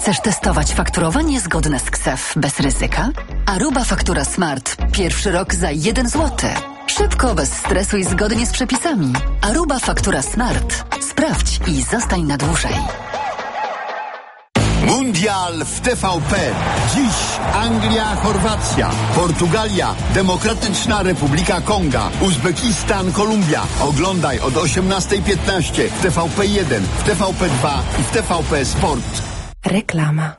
Chcesz testować fakturowanie zgodne z KSEF bez ryzyka? Aruba Faktura Smart. Pierwszy rok za 1 zł. Szybko, bez stresu i zgodnie z przepisami. Aruba Faktura Smart. Sprawdź i zostań na dłużej. Mundial w TVP. Dziś Anglia, Chorwacja, Portugalia, Demokratyczna Republika Konga, Uzbekistan, Kolumbia. Oglądaj od 18:15 w TVP1, w TVP2 i w TVP Sport. Reklama.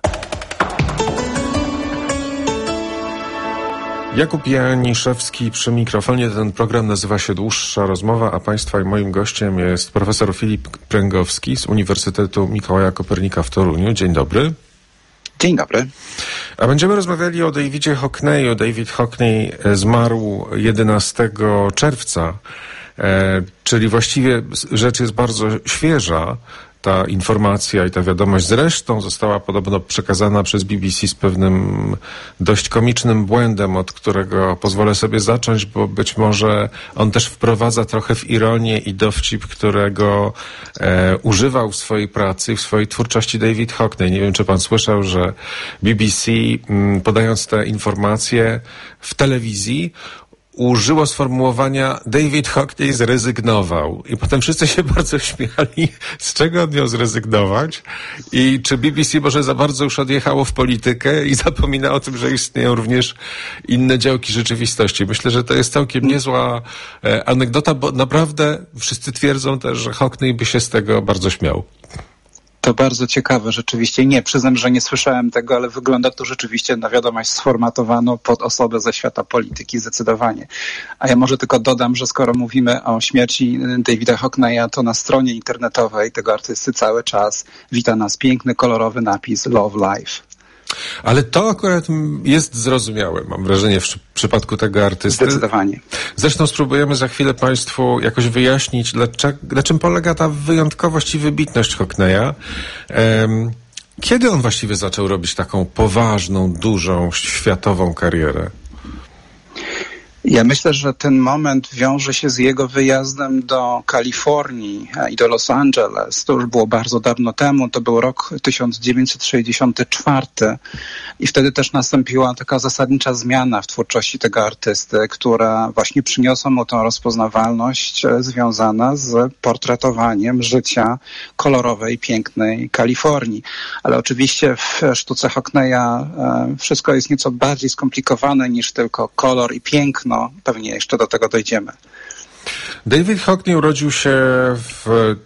Jakub Janiszewski przy mikrofonie. Ten program nazywa się Dłuższa Rozmowa, a Państwa i moim gościem jest profesor Filip Pręgowski z Uniwersytetu Mikołaja Kopernika w Toruniu. Dzień dobry. Dzień dobry. A będziemy rozmawiali o Davidzie Hockneyu. David Hockney zmarł 11 czerwca, czyli właściwie rzecz jest bardzo świeża. Ta informacja i ta wiadomość zresztą została podobno przekazana przez BBC z pewnym dość komicznym błędem, od którego pozwolę sobie zacząć, bo być może on też wprowadza trochę w ironię i dowcip, którego używał w swojej pracy i w swojej twórczości David Hockney. Nie wiem, czy pan słyszał, że BBC, podając te informacje w telewizji, użyło sformułowania David Hockney zrezygnował. I potem wszyscy się bardzo śmiali, z czego on miał zrezygnować i czy BBC może za bardzo już odjechało w politykę i zapomina o tym, że istnieją również inne działki rzeczywistości. Myślę, że to jest całkiem niezła anegdota, bo naprawdę wszyscy twierdzą też, że Hockney by się z tego bardzo śmiał. To bardzo ciekawe rzeczywiście. Nie, przyznam, że nie słyszałem tego, ale wygląda to rzeczywiście na wiadomość sformatowano pod osobę ze świata polityki zdecydowanie. A ja może tylko dodam, że skoro mówimy o śmierci Davida Hockneya, to na stronie internetowej tego artysty cały czas wita nas piękny, kolorowy napis Love Life. Ale to akurat jest zrozumiałe, mam wrażenie, w przypadku tego artysty. Zdecydowanie. Zresztą spróbujemy za chwilę Państwu jakoś wyjaśnić, na czym polega ta wyjątkowość i wybitność Hockneya. Kiedy on właściwie zaczął robić taką poważną, dużą, światową karierę? Ja myślę, że ten moment wiąże się z jego wyjazdem do Kalifornii i do Los Angeles. To już było bardzo dawno temu, to był rok 1964 i wtedy też nastąpiła taka zasadnicza zmiana w twórczości tego artysty, która właśnie przyniosła mu tą rozpoznawalność związana z portretowaniem życia kolorowej, pięknej Kalifornii. Ale oczywiście w sztuce Hockneya wszystko jest nieco bardziej skomplikowane niż tylko kolor i piękno. Pewnie jeszcze do tego dojdziemy. David Hockney urodził się w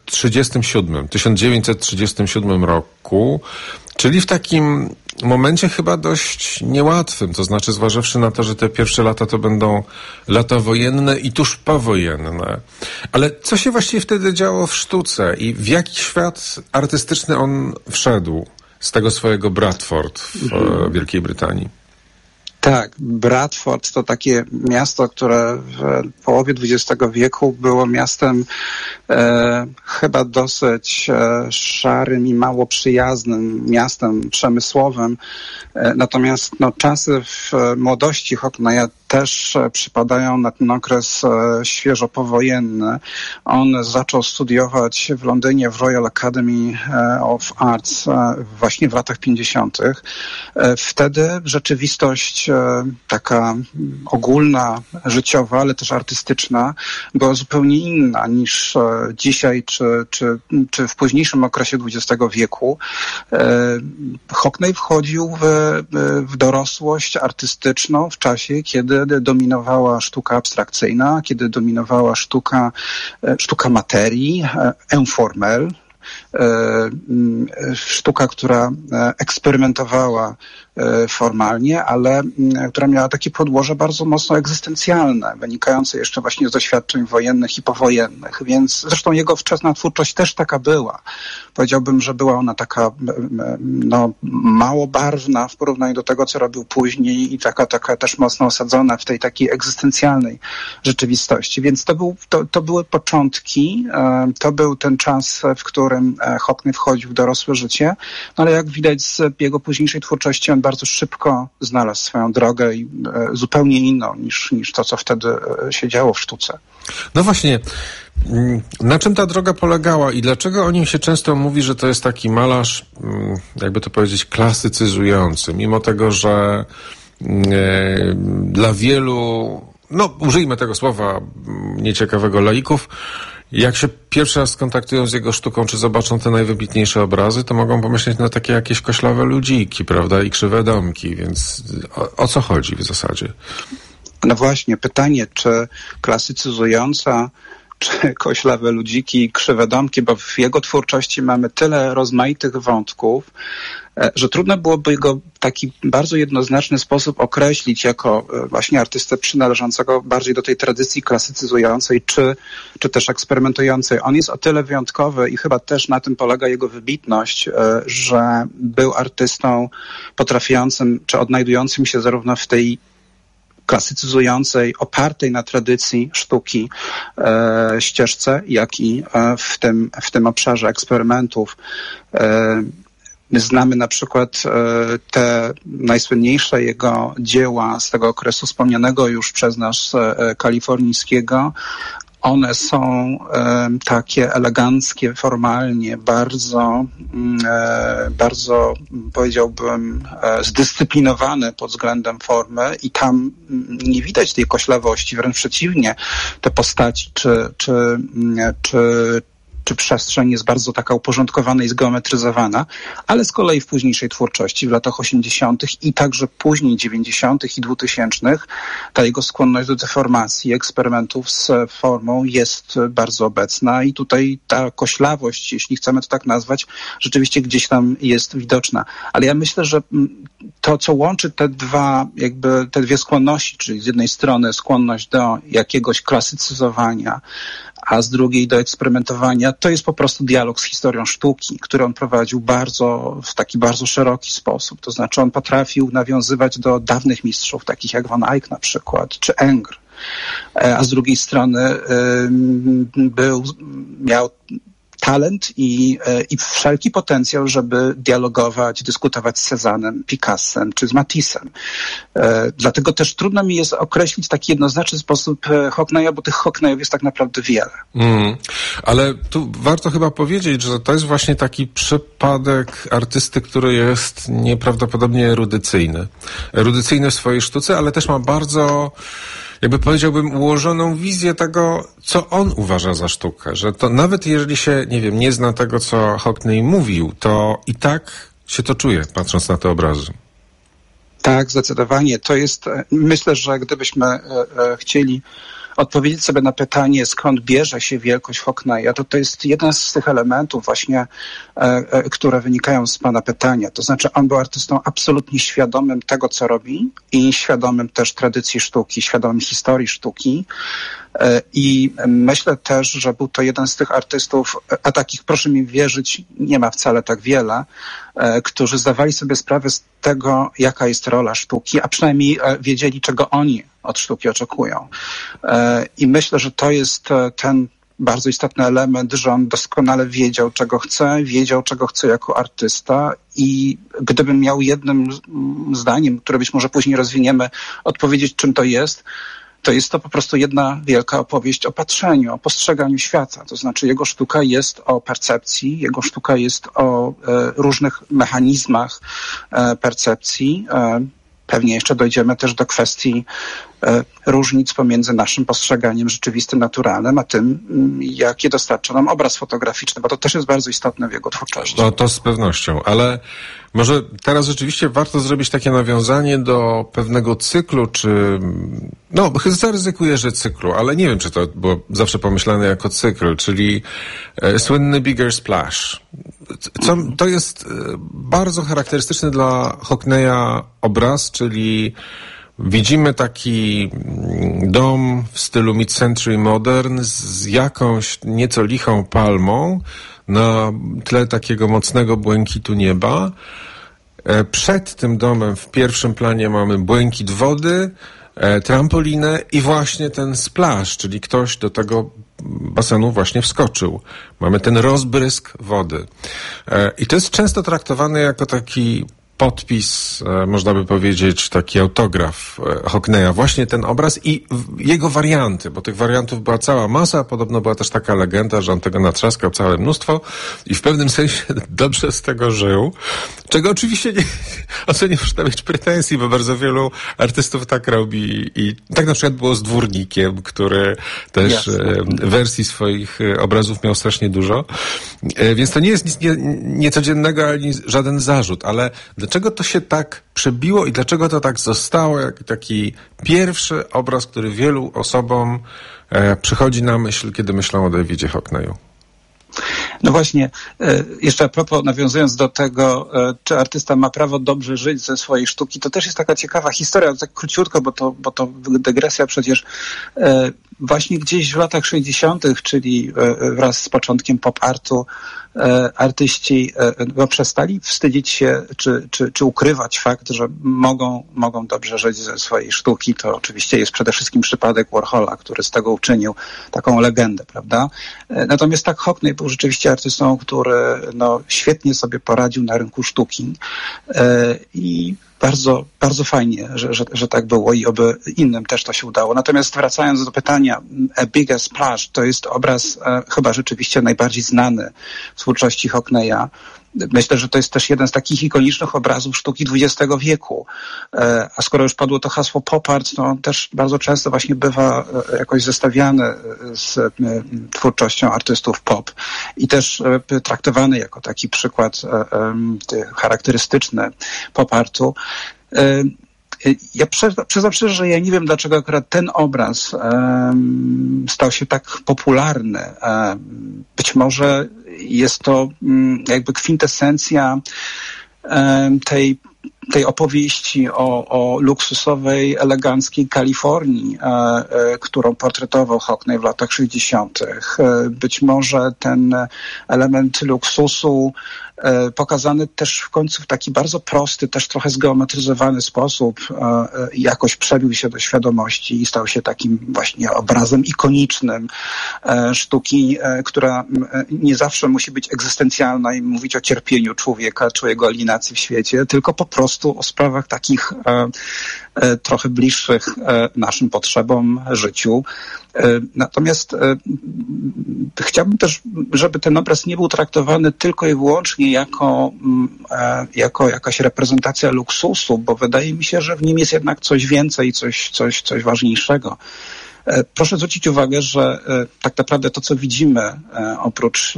1937 roku, czyli w takim momencie chyba dość niełatwym, to znaczy zważywszy na to, że te pierwsze lata to będą lata wojenne i tuż powojenne. Ale co się właściwie wtedy działo w sztuce i w jaki świat artystyczny on wszedł z tego swojego Bradford w Wielkiej Brytanii? Tak, Bradford to takie miasto, które w połowie XX wieku było miastem chyba dosyć szarym i mało przyjaznym miastem przemysłowym. Natomiast czasy w młodości Hockneya też przypadają na ten okres świeżo powojenny. On zaczął studiować w Londynie w Royal Academy of Arts właśnie w latach 50. Wtedy rzeczywistość taka ogólna, życiowa, ale też artystyczna była zupełnie inna niż dzisiaj czy w późniejszym okresie XX wieku. Hockney wchodził w dorosłość artystyczną w czasie, kiedy dominowała sztuka abstrakcyjna, kiedy dominowała sztuka materii, informel, sztuka, która eksperymentowała formalnie, ale która miała takie podłoże bardzo mocno egzystencjalne, wynikające jeszcze właśnie z doświadczeń wojennych i powojennych. Więc zresztą jego wczesna twórczość też taka była. Powiedziałbym, że była ona taka mało barwna w porównaniu do tego, co robił później i taka też mocno osadzona w tej takiej egzystencjalnej rzeczywistości. Więc to były początki, to był ten czas, w którym Hockney wchodził w dorosłe życie, no ale jak widać z jego późniejszej twórczości, on bardzo szybko znalazł swoją drogę i zupełnie inną niż to, co wtedy się działo w sztuce. No właśnie, na czym ta droga polegała i dlaczego o nim się często mówi, że to jest taki malarz, jakby to powiedzieć, klasycyzujący, mimo tego, że dla wielu, no użyjmy tego słowa nieciekawego, laików, jak się pierwszy raz skontaktują z jego sztuką, czy zobaczą te najwybitniejsze obrazy, to mogą pomyśleć na takie jakieś koślawe ludziki, prawda, i krzywe domki, więc o co chodzi w zasadzie? No właśnie, pytanie, czy klasycyzująca, czy koślawe ludziki i krzywe domki, bo w jego twórczości mamy tyle rozmaitych wątków, że trudno byłoby go w taki bardzo jednoznaczny sposób określić jako właśnie artystę przynależącego bardziej do tej tradycji klasycyzującej, czy też eksperymentującej. On jest o tyle wyjątkowy i chyba też na tym polega jego wybitność, że był artystą potrafiącym, czy odnajdującym się zarówno w tej klasycyzującej, opartej na tradycji sztuki ścieżce, jak i w tym obszarze eksperymentów. My znamy na przykład te najsłynniejsze jego dzieła z tego okresu wspomnianego już przez nas kalifornijskiego. One są takie eleganckie, formalnie, bardzo powiedziałbym zdyscyplinowane pod względem formy i tam nie widać tej koślawości, wręcz przeciwnie, te postaci czy przestrzeń jest bardzo taka uporządkowana i zgeometryzowana, ale z kolei w późniejszej twórczości, w latach 80. i także później 90. i 2000. ta jego skłonność do deformacji, eksperymentów z formą jest bardzo obecna i tutaj ta koślawość, jeśli chcemy to tak nazwać, rzeczywiście gdzieś tam jest widoczna. Ale ja myślę, że to, co łączy te dwie skłonności, czyli z jednej strony skłonność do jakiegoś klasycyzowania, a z drugiej do eksperymentowania, to jest po prostu dialog z historią sztuki, który on prowadził w taki bardzo szeroki sposób. To znaczy on potrafił nawiązywać do dawnych mistrzów, takich jak Van Eyck na przykład, czy Ingres, a z drugiej strony miał talent i wszelki potencjał, żeby dialogować, dyskutować z Cezanem, Picassem czy z Matissem. Dlatego też trudno mi jest określić w taki jednoznaczny sposób Hockneya, bo tych Hockneyów jest tak naprawdę wiele. Ale tu warto chyba powiedzieć, że to jest właśnie taki przypadek artysty, który jest nieprawdopodobnie erudycyjny. Erudycyjny w swojej sztuce, ale też ma bardzo, jakby powiedziałbym, ułożoną wizję tego, co on uważa za sztukę. Że to nawet jeżeli się, nie zna tego, co Hockney mówił, to i tak się to czuje, patrząc na te obrazy. Tak, zdecydowanie. To jest, myślę, że gdybyśmy chcieli odpowiedzieć sobie na pytanie, skąd bierze się wielkość Hockneya, to jest jeden z tych elementów właśnie, które wynikają z pana pytania. To znaczy on był artystą absolutnie świadomym tego, co robi i świadomym też tradycji sztuki, świadomym historii sztuki. I myślę też, że był to jeden z tych artystów, a takich, proszę mi wierzyć, nie ma wcale tak wiele, którzy zdawali sobie sprawę z tego, jaka jest rola sztuki, a przynajmniej wiedzieli, czego oni od sztuki oczekują. I myślę, że to jest ten bardzo istotny element, że on doskonale wiedział, czego chce jako artysta i gdybym miał jednym zdaniem, które być może później rozwiniemy, odpowiedzieć, czym to jest to po prostu jedna wielka opowieść o patrzeniu, o postrzeganiu świata. To znaczy jego sztuka jest o percepcji, jego sztuka jest o różnych mechanizmach percepcji. Pewnie jeszcze dojdziemy też do kwestii różnic pomiędzy naszym postrzeganiem rzeczywistym, naturalnym, a tym, jakie dostarcza nam obraz fotograficzny, bo to też jest bardzo istotne w jego twórczości. No to z pewnością, ale może teraz rzeczywiście warto zrobić takie nawiązanie do pewnego cyklu, czy... No, zaryzykuję, że cyklu, ale nie wiem, czy to było zawsze pomyślane jako cykl, czyli słynny Bigger Splash. To jest bardzo charakterystyczny dla Hockneya obraz, czyli widzimy taki dom w stylu mid-century modern z jakąś nieco lichą palmą na tle takiego mocnego błękitu nieba. Przed tym domem w pierwszym planie mamy błękit wody, trampolinę i właśnie ten splash, czyli ktoś do tego basenu właśnie wskoczył. Mamy ten rozbrysk wody. I to jest często traktowane jako taki podpis, można by powiedzieć, taki autograf Hockneya. Właśnie ten obraz i jego warianty, bo tych wariantów była cała masa. Podobno była też taka legenda, że on tego natrzaskał całe mnóstwo i w pewnym sensie dobrze z tego żył. Czego oczywiście o co nie można mieć pretensji, bo bardzo wielu artystów tak robi. I tak na przykład było z Dwórnikiem, który też wersji swoich obrazów miał strasznie dużo. Więc to nie jest nic niecodziennego, ani żaden zarzut, ale dlaczego to się tak przebiło i dlaczego to tak zostało, jak taki pierwszy obraz, który wielu osobom przychodzi na myśl, kiedy myślą o Davidzie Hockneyu? No właśnie, jeszcze a propos, nawiązując do tego, czy artysta ma prawo dobrze żyć ze swojej sztuki, to też jest taka ciekawa historia, tak króciutko, bo to dygresja przecież. Właśnie gdzieś w latach 60., czyli wraz z początkiem pop-artu, artyści przestali wstydzić się czy ukrywać fakt, że mogą dobrze żyć ze swojej sztuki. To oczywiście jest przede wszystkim przypadek Warhola, który z tego uczynił taką legendę, prawda? Natomiast tak, Hockney był rzeczywiście artystą, który świetnie sobie poradził na rynku sztuki i bardzo, bardzo fajnie, że tak było i oby innym też to się udało. Natomiast wracając do pytania, A Bigger Splash to jest obraz chyba rzeczywiście najbardziej znany w twórczości Hockneya. Myślę, że to jest też jeden z takich ikonicznych obrazów sztuki XX wieku. A skoro już padło to hasło pop art, to też bardzo często właśnie bywa jakoś zestawiany z twórczością artystów pop i też traktowany jako taki przykład charakterystyczny pop artu. Ja przyznam szczerze, że ja nie wiem, dlaczego akurat ten obraz stał się tak popularny. Być może jest to jakby kwintesencja tej opowieści o luksusowej, eleganckiej Kalifornii, którą portretował Hockney w latach 60. Być może ten element luksusu pokazany też w końcu w taki bardzo prosty, też trochę zgeometryzowany sposób jakoś przebił się do świadomości i stał się takim właśnie obrazem ikonicznym sztuki, która nie zawsze musi być egzystencjalna i mówić o cierpieniu człowieka czy o jego alienacji w świecie, tylko po prostu o sprawach takich trochę bliższych naszym potrzebom, życiu. Natomiast chciałbym też, żeby ten obraz nie był traktowany tylko i wyłącznie jako jakaś reprezentacja luksusu, bo wydaje mi się, że w nim jest jednak coś więcej, coś ważniejszego. Proszę zwrócić uwagę, że tak naprawdę to, co widzimy oprócz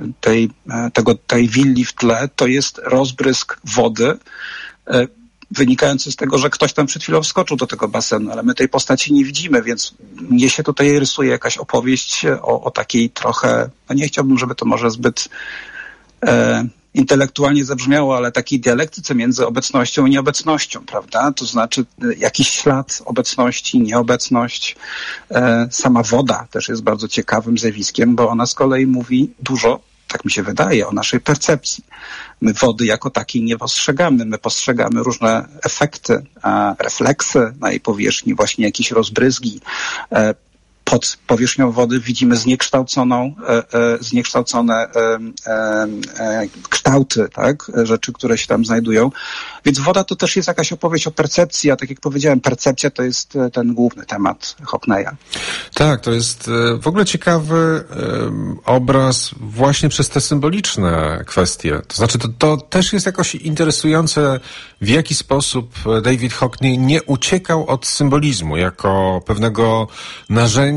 tej willi w tle, to jest rozbrysk wody, wynikający z tego, że ktoś tam przed chwilą wskoczył do tego basenu, ale my tej postaci nie widzimy, więc mnie się tutaj rysuje jakaś opowieść o takiej trochę, nie chciałbym, żeby to może zbyt intelektualnie zabrzmiało, ale takiej dialektyce między obecnością i nieobecnością, prawda? To znaczy jakiś ślad obecności, nieobecność. Sama woda też jest bardzo ciekawym zjawiskiem, bo ona z kolei mówi dużo, tak mi się wydaje, o naszej percepcji. My wody jako takiej nie postrzegamy. My postrzegamy różne efekty, refleksy na jej powierzchni, właśnie jakieś rozbryzgi. Pod powierzchnią wody widzimy zniekształcone kształty, tak? Rzeczy, które się tam znajdują. Więc woda to też jest jakaś opowieść o percepcji, a tak jak powiedziałem, percepcja to jest ten główny temat Hockneya. Tak, to jest w ogóle ciekawy obraz właśnie przez te symboliczne kwestie. To znaczy to też jest jakoś interesujące, w jaki sposób David Hockney nie uciekał od symbolizmu jako pewnego narzędzia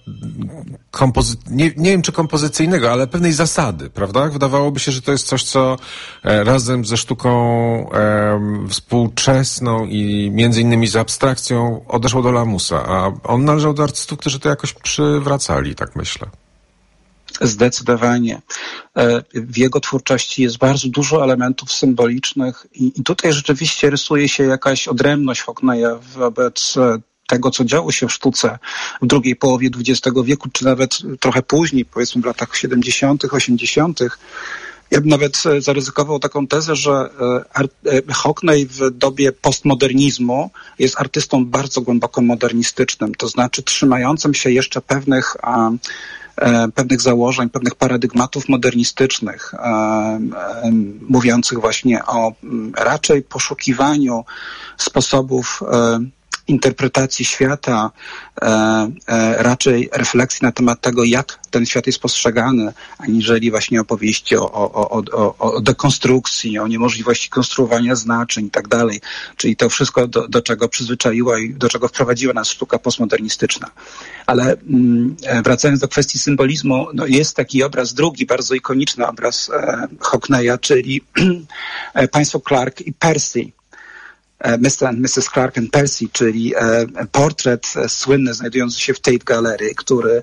nie wiem czy kompozycyjnego, ale pewnej zasady, prawda? Wydawałoby się, że to jest coś, co razem ze sztuką współczesną i między innymi z abstrakcją odeszło do lamusa, a on należał do artystów, którzy to jakoś przywracali, tak myślę. Zdecydowanie. W jego twórczości jest bardzo dużo elementów symbolicznych i tutaj rzeczywiście rysuje się jakaś odrębność Hockneya wobec tego, co działo się w sztuce w drugiej połowie XX wieku, czy nawet trochę później, powiedzmy w latach 70., 80. Ja bym nawet zaryzykował taką tezę, że Hockney w dobie postmodernizmu jest artystą bardzo głęboko modernistycznym, to znaczy trzymającym się jeszcze pewnych pewnych założeń, pewnych paradygmatów modernistycznych, mówiących właśnie o raczej poszukiwaniu sposobów interpretacji świata, raczej refleksji na temat tego, jak ten świat jest postrzegany, aniżeli właśnie opowieści o dekonstrukcji, o niemożliwości konstruowania znaczeń i tak dalej. Czyli to wszystko, do czego przyzwyczaiła i do czego wprowadziła nas sztuka postmodernistyczna. Ale wracając do kwestii symbolizmu, no jest taki obraz drugi, bardzo ikoniczny obraz Hockneya, czyli państwo Clark i Percy. Mr. and Mrs. Clark and Percy, czyli portret słynny znajdujący się w Tate Gallery, który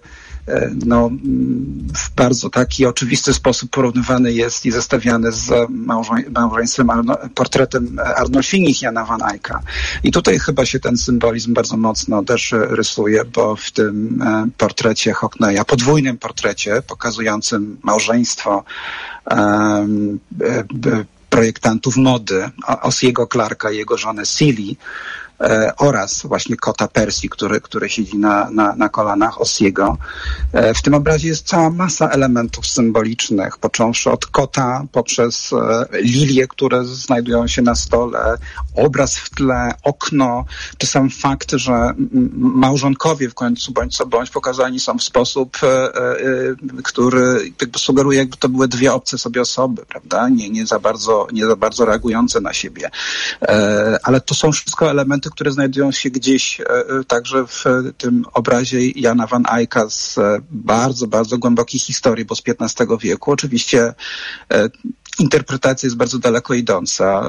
w bardzo taki oczywisty sposób porównywany jest i zestawiany z małżeństwem, portretem Arnolfini Jana van Eycka. I tutaj chyba się ten symbolizm bardzo mocno też rysuje, bo w tym portrecie Hockneya, podwójnym portrecie pokazującym małżeństwo projektantów mody, Ossiego Clarka i jego żonę Celie, oraz właśnie kota Percy, który siedzi na kolanach Ossiego. W tym obrazie jest cała masa elementów symbolicznych, począwszy od kota, poprzez lilie, które znajdują się na stole, obraz w tle, okno, czy sam fakt, że małżonkowie w końcu bądź co bądź pokazani są w sposób, który jakby sugeruje, jakby to były dwie obce sobie osoby, prawda? Nie za bardzo reagujące na siebie. Ale to są wszystko elementy, które znajdują się gdzieś także w tym obrazie Jana van Eycka z bardzo, bardzo głębokiej historii, bo z XV wieku. Oczywiście interpretacja jest bardzo daleko idąca.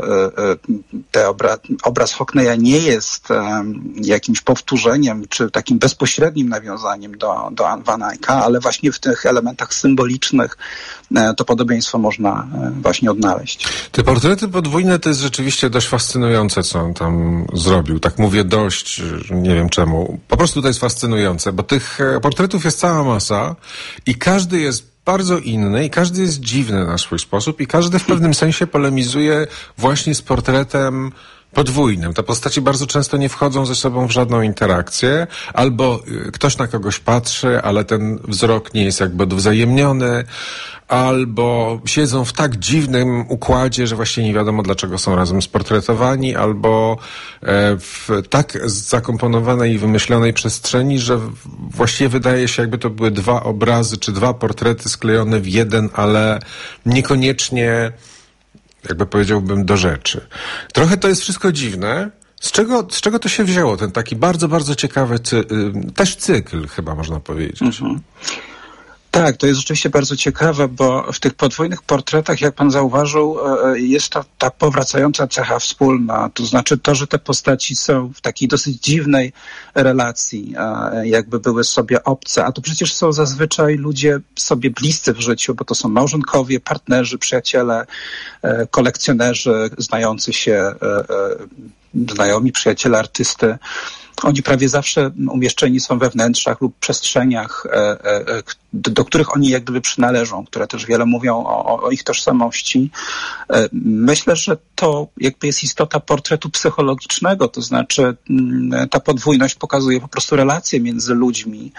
Obraz Hockneya nie jest jakimś powtórzeniem czy takim bezpośrednim nawiązaniem do Van Eycka, ale właśnie w tych elementach symbolicznych to podobieństwo można właśnie odnaleźć. Te portrety podwójne to jest rzeczywiście dość fascynujące, co on tam zrobił. Tak mówię dość, nie wiem czemu. Po prostu to jest fascynujące, bo tych portretów jest cała masa i każdy jest bardzo inny i każdy jest dziwny na swój sposób i każdy w pewnym sensie polemizuje właśnie z portretem podwójnym. Te postaci bardzo często nie wchodzą ze sobą w żadną interakcję, albo ktoś na kogoś patrzy, ale ten wzrok nie jest jakby odwzajemniony, albo siedzą w tak dziwnym układzie, że właściwie nie wiadomo, dlaczego są razem sportretowani, albo w tak zakomponowanej i wymyślonej przestrzeni, że właściwie wydaje się, jakby to były dwa obrazy, czy dwa portrety sklejone w jeden, ale niekoniecznie, jakby powiedziałbym, do rzeczy. Trochę to jest wszystko dziwne. Z czego to się wzięło? Ten taki bardzo, bardzo ciekawy też cykl, chyba można powiedzieć. Mhm. Tak, to jest rzeczywiście bardzo ciekawe, bo w tych podwójnych portretach, jak pan zauważył, jest ta powracająca cecha wspólna. To znaczy to, że te postaci są w takiej dosyć dziwnej relacji, jakby były sobie obce. A to przecież są zazwyczaj ludzie sobie bliscy w życiu, bo to są małżonkowie, partnerzy, przyjaciele, kolekcjonerzy, znający się, znajomi, przyjaciele artysty. Oni prawie zawsze umieszczeni są we wnętrzach lub przestrzeniach, do których oni jak gdyby przynależą, które też wiele mówią o ich tożsamości. Myślę, że to jakby jest istota portretu psychologicznego, to znaczy ta podwójność pokazuje po prostu relacje między ludźmi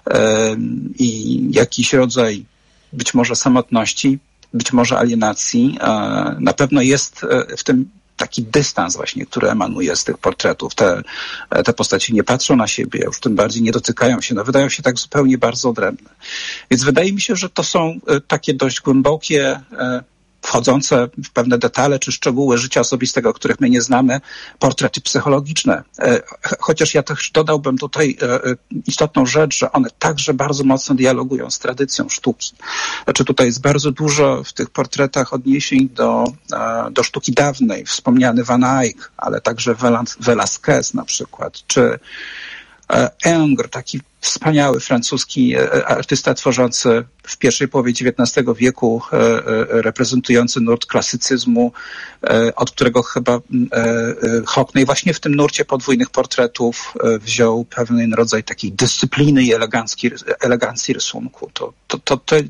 i jakiś rodzaj być może samotności, być może alienacji. Na pewno jest w tym taki dystans właśnie, który emanuje z tych portretów. Te postaci nie patrzą na siebie, już tym bardziej nie dotykają się, wydają się tak zupełnie bardzo odrębne. Więc wydaje mi się, że to są takie dość głębokie, wchodzące w pewne detale czy szczegóły życia osobistego, których my nie znamy, portrety psychologiczne. Chociaż ja też dodałbym tutaj istotną rzecz, że one także bardzo mocno dialogują z tradycją sztuki. Znaczy tutaj jest bardzo dużo w tych portretach odniesień do sztuki dawnej. Wspomniany Van Eyck, ale także Velázquez na przykład, czy Ingres, taki wspaniały francuski artysta tworzący w pierwszej połowie XIX wieku, reprezentujący nurt klasycyzmu, od którego chyba Hockney właśnie w tym nurcie podwójnych portretów wziął pewien rodzaj takiej dyscypliny i elegancji rysunku.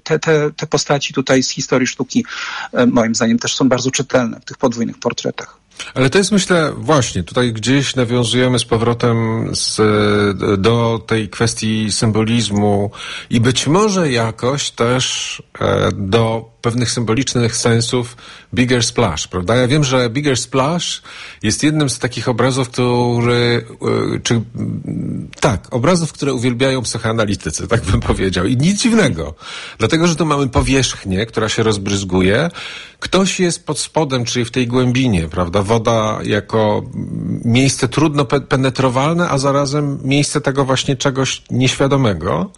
Te postaci tutaj z historii sztuki moim zdaniem też są bardzo czytelne w tych podwójnych portretach. Ale to jest, myślę, właśnie, tutaj gdzieś nawiązujemy z powrotem do tej kwestii symbolizmu i być może jakoś też do pewnych symbolicznych sensów Bigger Splash, prawda? Ja wiem, że Bigger Splash jest jednym z takich obrazów, obrazów, które uwielbiają psychoanalitycy, tak bym powiedział. I nic dziwnego, dlatego, że tu mamy powierzchnię, która się rozbryzguje. Ktoś jest pod spodem, czyli w tej głębinie, prawda? Woda jako miejsce trudno penetrowalne, a zarazem miejsce tego właśnie czegoś nieświadomego.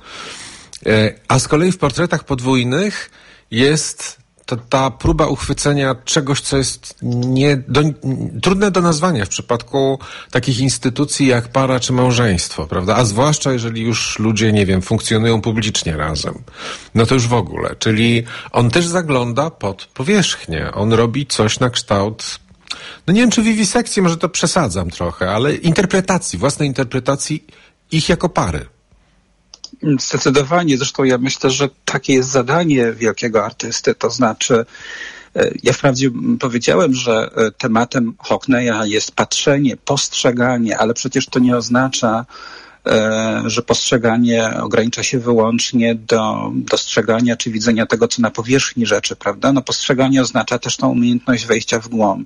A z kolei w portretach podwójnych jest ta próba uchwycenia czegoś, co jest trudne do nazwania w przypadku takich instytucji jak para czy małżeństwo, prawda? A zwłaszcza jeżeli już ludzie, nie wiem, funkcjonują publicznie razem. No to już w ogóle. Czyli on też zagląda pod powierzchnię. On robi coś na kształt, no nie wiem, czy wiwisekcji, może to przesadzam trochę, ale własnej interpretacji ich jako pary. Zdecydowanie. Zresztą ja myślę, że takie jest zadanie wielkiego artysty. To znaczy, ja wprawdzie powiedziałem, że tematem Hockneya jest patrzenie, postrzeganie, ale przecież to nie oznacza, że postrzeganie ogranicza się wyłącznie do dostrzegania czy widzenia tego, co na powierzchni rzeczy, prawda? No postrzeganie oznacza też tą umiejętność wejścia w głąb.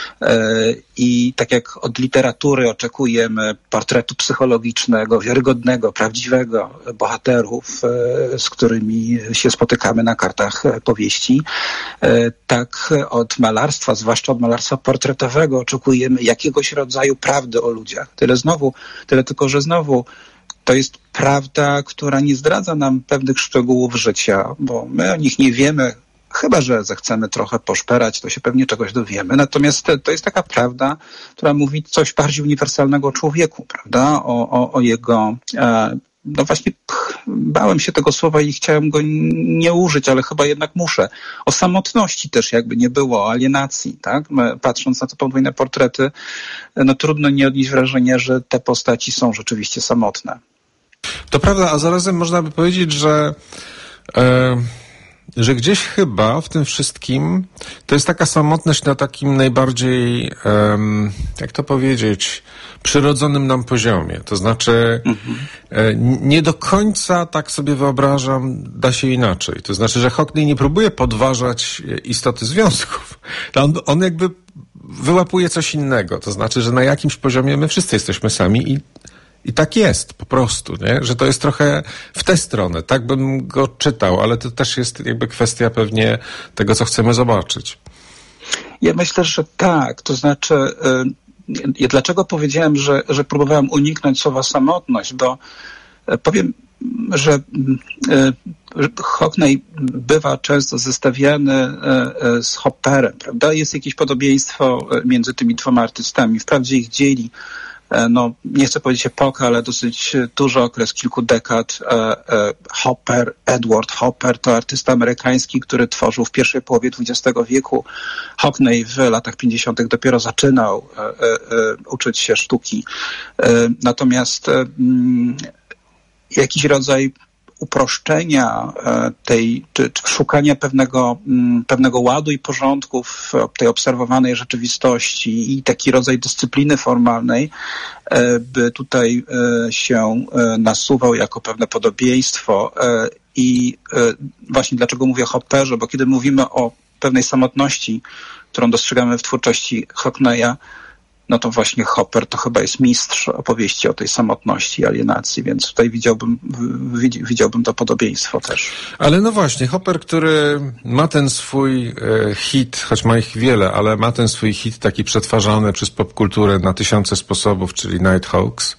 I tak jak od literatury oczekujemy portretu psychologicznego, wiarygodnego, prawdziwego bohaterów, z którymi się spotykamy na kartach powieści, tak od malarstwa, zwłaszcza od malarstwa portretowego, oczekujemy jakiegoś rodzaju prawdy o ludziach. Tyle tylko, że znowu to jest prawda, która nie zdradza nam pewnych szczegółów życia, bo my o nich nie wiemy, chyba że zechcemy trochę poszperać, to się pewnie czegoś dowiemy. Natomiast to jest taka prawda, która mówi coś bardziej uniwersalnego o człowieku, prawda? O jego... No właśnie bałem się tego słowa i chciałem go nie użyć, ale chyba jednak muszę. O samotności też jakby nie było, o alienacji, tak? Patrząc na te podwójne portrety, no trudno nie odnieść wrażenia, że te postaci są rzeczywiście samotne. To prawda, a zarazem można by powiedzieć, że gdzieś chyba w tym wszystkim to jest taka samotność na takim najbardziej, jak to powiedzieć, przyrodzonym nam poziomie. To znaczy nie do końca, tak sobie wyobrażam, da się inaczej. To znaczy, że Hockney nie próbuje podważać istoty związków. On jakby wyłapuje coś innego. To znaczy, że na jakimś poziomie my wszyscy jesteśmy sami i tak jest po prostu, nie? Że to jest trochę w tę stronę. Tak bym go czytał, ale to też jest jakby kwestia pewnie tego, co chcemy zobaczyć. Ja myślę, że tak. To znaczy, dlaczego powiedziałem, że próbowałem uniknąć słowa samotność, bo powiem, że Hockney bywa często zestawiany z Hopperem, prawda? Jest jakieś podobieństwo między tymi dwoma artystami. Wprawdzie ich dzieli, no nie chcę powiedzieć epoka, ale dosyć duży okres, kilku dekad. Edward Hopper to artysta amerykański, który tworzył w pierwszej połowie XX wieku. Hockney w latach 50. dopiero zaczynał uczyć się sztuki. Natomiast jakiś rodzaj uproszczenia czy szukania pewnego ładu i porządku w tej obserwowanej rzeczywistości i taki rodzaj dyscypliny formalnej by tutaj się nasuwał jako pewne podobieństwo. I właśnie dlaczego mówię o Hopperze, bo kiedy mówimy o pewnej samotności, którą dostrzegamy w twórczości Hockneya, no to właśnie Hopper to chyba jest mistrz opowieści o tej samotności i alienacji, więc tutaj widziałbym to podobieństwo też. Ale no właśnie, Hopper, który ma ten swój hit, choć ma ich wiele, ale ma ten swój hit taki przetwarzany przez popkulturę na tysiące sposobów, czyli Nighthawks,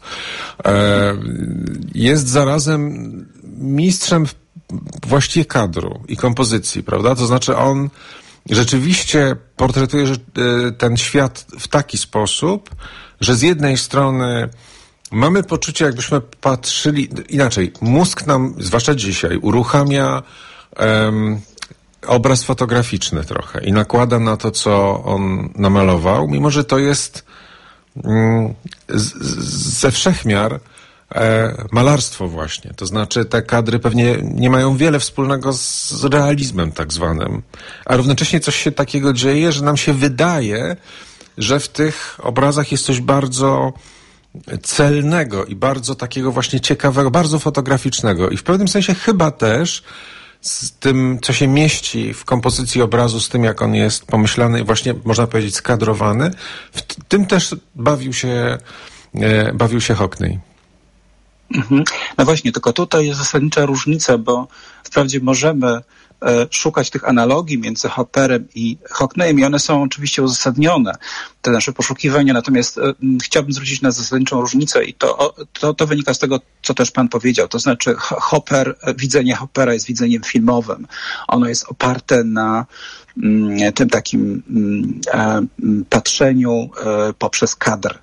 jest zarazem mistrzem właściwie kadru i kompozycji, prawda? To znaczy on rzeczywiście portretuje ten świat w taki sposób, że z jednej strony mamy poczucie, jakbyśmy patrzyli inaczej. Mózg nam, zwłaszcza dzisiaj, uruchamia obraz fotograficzny trochę i nakłada na to, co on namalował, mimo że to jest ze wszechmiar malarstwo właśnie. To znaczy te kadry pewnie nie mają wiele wspólnego z realizmem tak zwanym, a równocześnie coś się takiego dzieje, że nam się wydaje, że w tych obrazach jest coś bardzo celnego i bardzo takiego właśnie ciekawego, bardzo fotograficznego i w pewnym sensie chyba też z tym, co się mieści w kompozycji obrazu, z tym, jak on jest pomyślany, właśnie można powiedzieć skadrowany, w tym też bawił się Hockney. No właśnie, tylko tutaj jest zasadnicza różnica, bo wprawdzie możemy szukać tych analogii między Hopperem i Hockneyem i one są oczywiście uzasadnione, te nasze poszukiwania, natomiast chciałbym zwrócić na zasadniczą różnicę i to wynika z tego, co też pan powiedział, to znaczy widzenie Hoppera jest widzeniem filmowym. Ono jest oparte na tym takim patrzeniu poprzez kadr.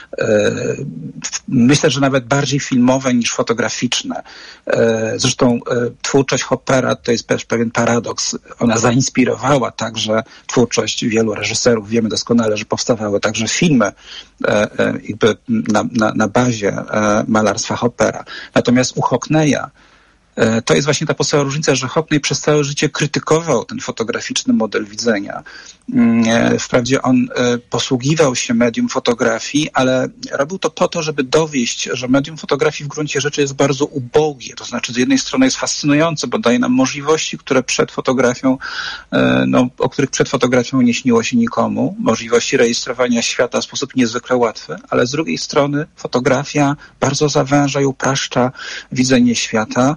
Myślę, że nawet bardziej filmowe niż fotograficzne. Zresztą twórczość Hoppera to jest też pewien paradoks. Ona zainspirowała także twórczość wielu reżyserów. Wiemy doskonale, że powstawały także filmy jakby na bazie malarstwa Hoppera. Natomiast u Hockneya to jest właśnie ta podstawowa różnica, że Hockney przez całe życie krytykował ten fotograficzny model widzenia. Wprawdzie on posługiwał się medium fotografii, ale robił to po to, żeby dowieść, że medium fotografii w gruncie rzeczy jest bardzo ubogie. To znaczy z jednej strony jest fascynujące, bo daje nam możliwości, o których przed fotografią nie śniło się nikomu. Możliwości rejestrowania świata w sposób niezwykle łatwy, ale z drugiej strony fotografia bardzo zawęża i upraszcza widzenie świata.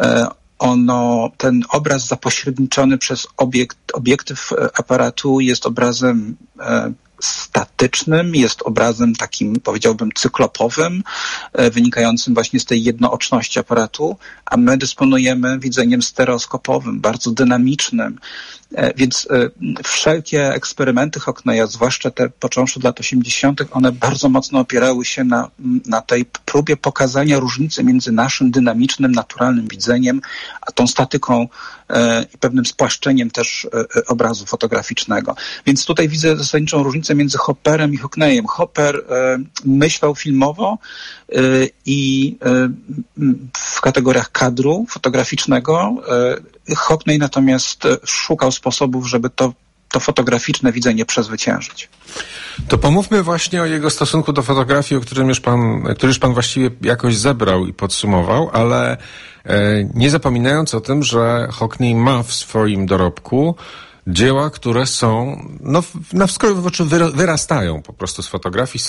Ten obraz zapośredniczony przez obiektyw aparatu jest obrazem statycznym, jest obrazem takim, powiedziałbym, cyklopowym, wynikającym właśnie z tej jednooczności aparatu, a my dysponujemy widzeniem stereoskopowym, bardzo dynamicznym. Więc wszelkie eksperymenty Hockneya, zwłaszcza te począwszy od lat 80., one bardzo mocno opierały się na tej próbie pokazania różnicy między naszym dynamicznym, naturalnym widzeniem, a tą statyką i pewnym spłaszczeniem też obrazu fotograficznego. Więc tutaj widzę zasadniczą różnicę między Hopperem i Hockneyem. Hopper myślał filmowo i w kategoriach kadru fotograficznego. Hockney natomiast szukał sposobów, żeby to fotograficzne widzenie przezwyciężyć. To pomówmy właśnie o jego stosunku do fotografii, który już pan właściwie jakoś zebrał i podsumował, ale nie zapominając o tym, że Hockney ma w swoim dorobku dzieła, które są, na wskroju oczy wyrastają po prostu z fotografii,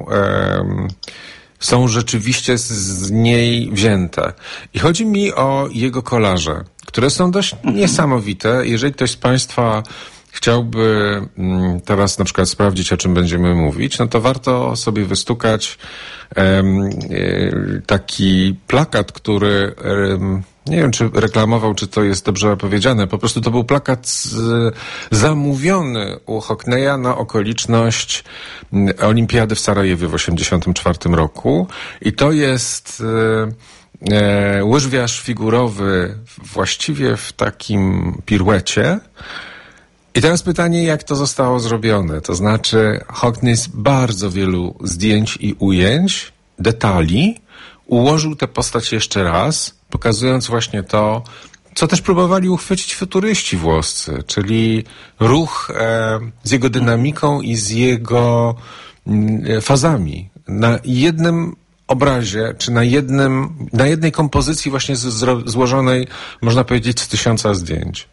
są rzeczywiście z niej wzięte. I chodzi mi o jego kolaże, które są dość niesamowite. Jeżeli ktoś z Państwa chciałby teraz na przykład sprawdzić, o czym będziemy mówić, no to warto sobie wystukać taki plakat, który nie wiem, czy reklamował, czy to jest dobrze powiedziane. Po prostu to był plakat zamówiony u Hockneya na okoliczność Olimpiady w Sarajewie w 1984 roku. I to jest łyżwiarz figurowy właściwie w takim piruecie. I teraz pytanie, jak to zostało zrobione? To znaczy Hockney z bardzo wielu zdjęć i ujęć, detali, ułożył tę postać jeszcze raz, pokazując właśnie to, co też próbowali uchwycić futuryści włoscy, czyli ruch z jego dynamiką i z jego fazami. Na jednym obrazie, czy na jednej kompozycji właśnie złożonej, można powiedzieć, z 1000 zdjęć.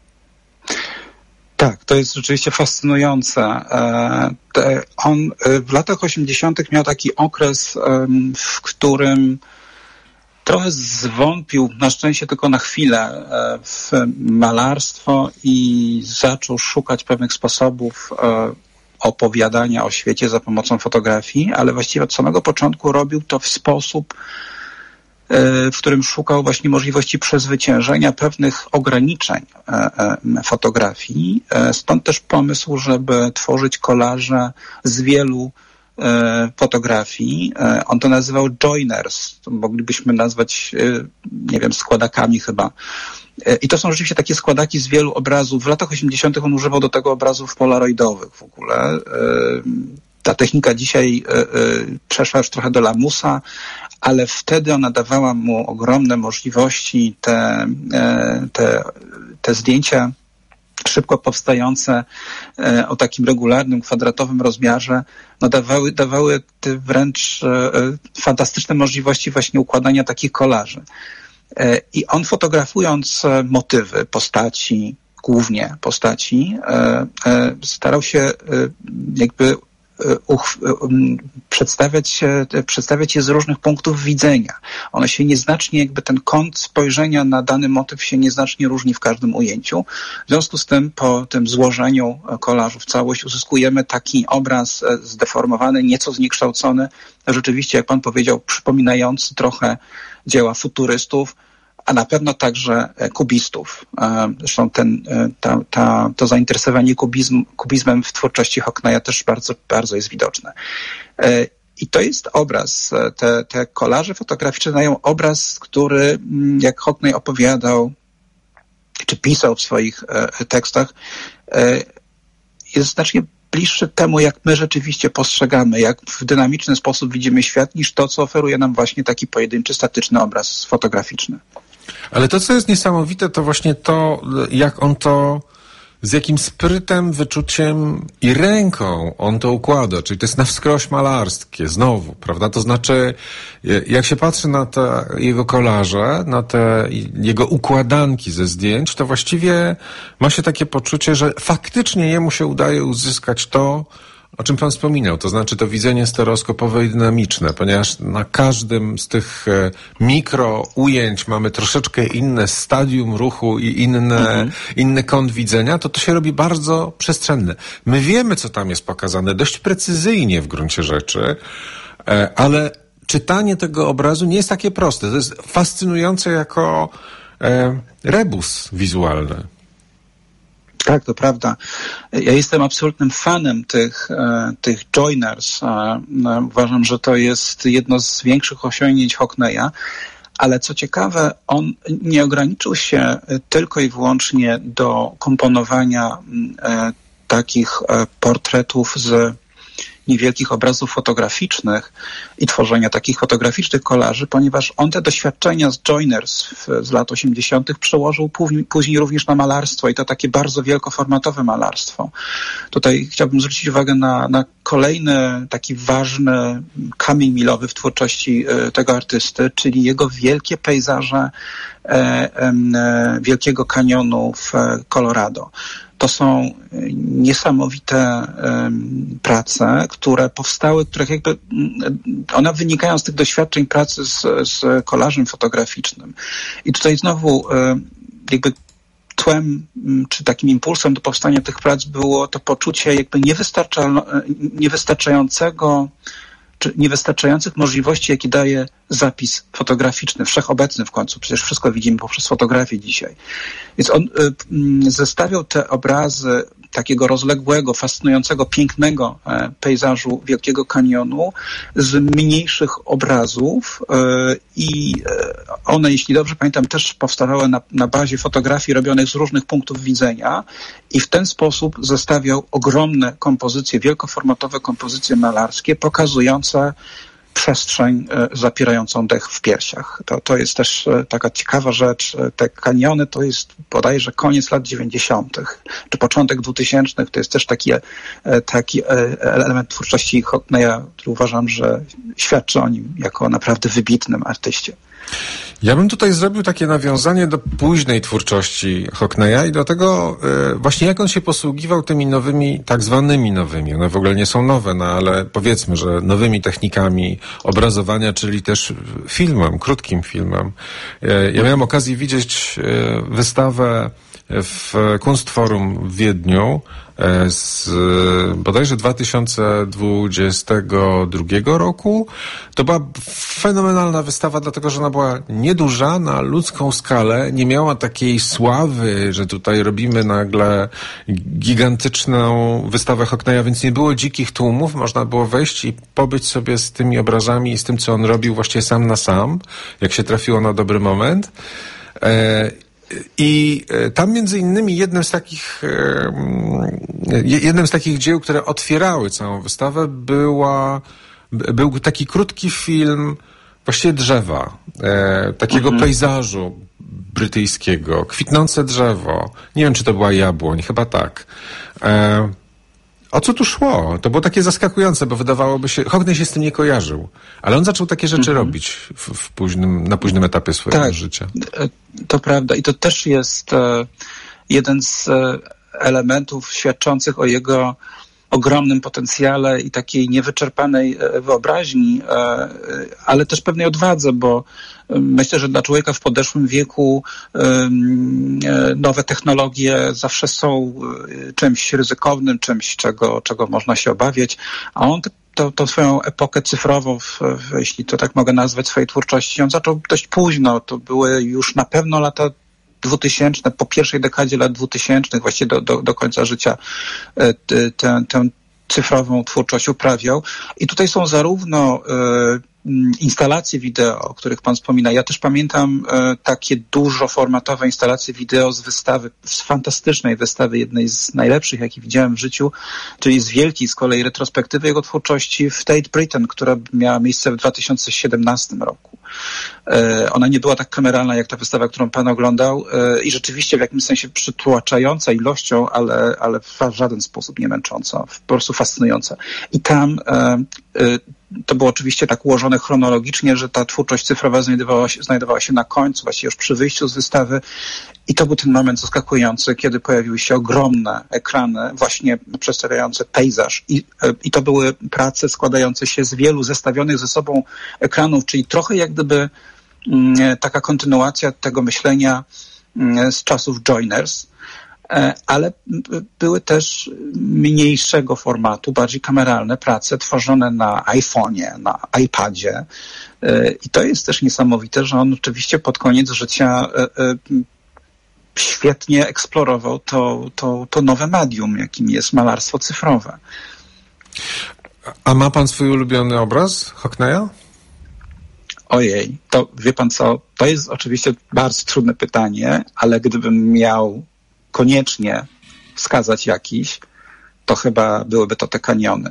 Tak, to jest rzeczywiście fascynujące. On w latach 80. miał taki okres, w którym trochę zwątpił, na szczęście tylko na chwilę, w malarstwo i zaczął szukać pewnych sposobów opowiadania o świecie za pomocą fotografii, ale właściwie od samego początku robił to w sposób, w którym szukał właśnie możliwości przezwyciężenia pewnych ograniczeń fotografii. Stąd też pomysł, żeby tworzyć kolaże z wielu fotografii. On to nazywał joiners. Moglibyśmy nazwać, nie wiem, składakami chyba. I to są rzeczywiście takie składaki z wielu obrazów. W latach 80. on używał do tego obrazów polaroidowych w ogóle. Ta technika dzisiaj przeszła już trochę do lamusa, ale wtedy ona dawała mu ogromne możliwości te zdjęcia szybko powstające, o takim regularnym, kwadratowym rozmiarze, no dawały wręcz fantastyczne możliwości właśnie układania takich kolaży. I on, fotografując motywy, postaci, głównie postaci, starał się jakby przedstawiać je z różnych punktów widzenia. One się nieznacznie, jakby ten kąt spojrzenia na dany motyw się nieznacznie różni w każdym ujęciu. W związku z tym po tym złożeniu kolażu w całość uzyskujemy taki obraz zdeformowany, nieco zniekształcony, rzeczywiście, jak pan powiedział, przypominający trochę dzieła futurystów, a na pewno także kubistów. Zresztą to zainteresowanie kubizmem w twórczości Hockneya też bardzo, bardzo jest widoczne. I to jest obraz, te kolaże fotograficzne dają obraz, który, jak Hockney opowiadał, czy pisał w swoich tekstach, jest znacznie bliższy temu, jak my rzeczywiście postrzegamy, jak w dynamiczny sposób widzimy świat, niż to, co oferuje nam właśnie taki pojedynczy, statyczny obraz fotograficzny. Ale to, co jest niesamowite, to właśnie to, jak on to, z jakim sprytem, wyczuciem i ręką on to układa. Czyli to jest na wskroś malarskie, znowu, prawda? To znaczy, jak się patrzy na te jego kolaże, na te jego układanki ze zdjęć, to właściwie ma się takie poczucie, że faktycznie jemu się udaje uzyskać to, o czym pan wspominał, to znaczy to widzenie stereoskopowe i dynamiczne, ponieważ na każdym z tych mikro ujęć mamy troszeczkę inne stadium ruchu i inny kąt widzenia, to się robi bardzo przestrzenne. My wiemy, co tam jest pokazane, dość precyzyjnie w gruncie rzeczy, ale czytanie tego obrazu nie jest takie proste. To jest fascynujące jako rebus wizualny. Tak, to prawda. Ja jestem absolutnym fanem tych joiners. Uważam, że to jest jedno z większych osiągnięć Hockneya, ale co ciekawe, on nie ograniczył się tylko i wyłącznie do komponowania takich portretów z niewielkich obrazów fotograficznych i tworzenia takich fotograficznych kolaży, ponieważ on te doświadczenia z joiners z lat 80. przełożył później również na malarstwo i to takie bardzo wielkoformatowe malarstwo. Tutaj chciałbym zwrócić uwagę na kolejny taki ważny kamień milowy w twórczości tego artysty, czyli jego wielkie pejzaże Wielkiego Kanionu w Colorado. To są niesamowite prace, które powstały, których jakby one wynikają z tych doświadczeń pracy z kolażem fotograficznym. I tutaj znowu jakby tłem, czy takim impulsem do powstania tych prac było to poczucie jakby niewystarczających możliwości, jakie daje zapis fotograficzny, wszechobecny w końcu. Przecież wszystko widzimy poprzez fotografię dzisiaj. Więc on zestawiał te obrazy takiego rozległego, fascynującego, pięknego pejzażu Wielkiego Kanionu z mniejszych obrazów i one, jeśli dobrze pamiętam, też powstawały na bazie fotografii robionych z różnych punktów widzenia i w ten sposób zestawiał ogromne kompozycje, wielkoformatowe kompozycje malarskie pokazujące przestrzeń zapierającą dech w piersiach. To jest też taka ciekawa rzecz. Te kaniony to jest bodajże koniec lat 90. czy początek 2000. To jest też taki element twórczości Hockneya, który uważam, że świadczy o nim jako naprawdę wybitnym artyście. Ja bym tutaj zrobił takie nawiązanie do późnej twórczości Hockneya i do tego właśnie jak on się posługiwał tymi nowymi, tak zwanymi nowymi, one w ogóle nie są nowe, no ale powiedzmy, że nowymi technikami obrazowania, czyli też filmem, krótkim filmem. Ja miałem okazję widzieć wystawę w Kunstforum w Wiedniu z bodajże 2022 roku. To była fenomenalna wystawa, dlatego że ona była nieduża na ludzką skalę, nie miała takiej sławy, że tutaj robimy nagle gigantyczną wystawę Hockneya, więc nie było dzikich tłumów, można było wejść i pobyć sobie z tymi obrazami i z tym, co on robił właściwie sam na sam, jak się trafiło na dobry moment. I tam między innymi jednym z takich dzieł, które otwierały całą wystawę, był taki krótki film właściwie drzewa, takiego pejzażu brytyjskiego, kwitnące drzewo. Nie wiem, czy to była jabłoń, chyba tak. O co tu szło? To było takie zaskakujące, bo wydawałoby się, Hockney się z tym nie kojarzył, ale on zaczął takie rzeczy robić na późnym etapie swojego życia. To prawda i to też jest jeden z elementów świadczących o jego ogromnym potencjale i takiej niewyczerpanej wyobraźni, ale też pewnej odwadze, bo myślę, że dla człowieka w podeszłym wieku nowe technologie zawsze są czymś ryzykownym, czymś, czego można się obawiać, a on tą swoją epokę cyfrową, jeśli to tak mogę nazwać, swojej twórczości, on zaczął dość późno. To były już na pewno lata 2000, po pierwszej dekadzie lat 2000, właściwie do końca życia tę cyfrową twórczość uprawiał. I tutaj są zarówno instalacje wideo, o których pan wspomina. Ja też pamiętam takie dużoformatowe instalacje wideo z wystawy, z fantastycznej wystawy, jednej z najlepszych, jakie widziałem w życiu, czyli z wielkiej z kolei retrospektywy jego twórczości w Tate Britain, która miała miejsce w 2017 roku. Ona nie była tak kameralna jak ta wystawa, którą pan oglądał i rzeczywiście w jakimś sensie przytłaczająca ilością, ale w żaden sposób nie męcząca, po prostu fascynująca. I tam to było oczywiście tak ułożone chronologicznie, że ta twórczość cyfrowa znajdowała się na końcu, właściwie już przy wyjściu z wystawy i to był ten moment zaskakujący, kiedy pojawiły się ogromne ekrany właśnie przedstawiające pejzaż i to były prace składające się z wielu zestawionych ze sobą ekranów, czyli trochę jak gdyby taka kontynuacja tego myślenia z czasów Joiners, ale były też mniejszego formatu, bardziej kameralne prace tworzone na iPhone'ie, na iPadzie i to jest też niesamowite, że on oczywiście pod koniec życia świetnie eksplorował to nowe medium, jakim jest malarstwo cyfrowe. A ma pan swój ulubiony obraz Hockneya? Ojej, to wie pan co, to jest oczywiście bardzo trudne pytanie, ale gdybym miał koniecznie wskazać jakiś, to chyba byłyby to te kaniony.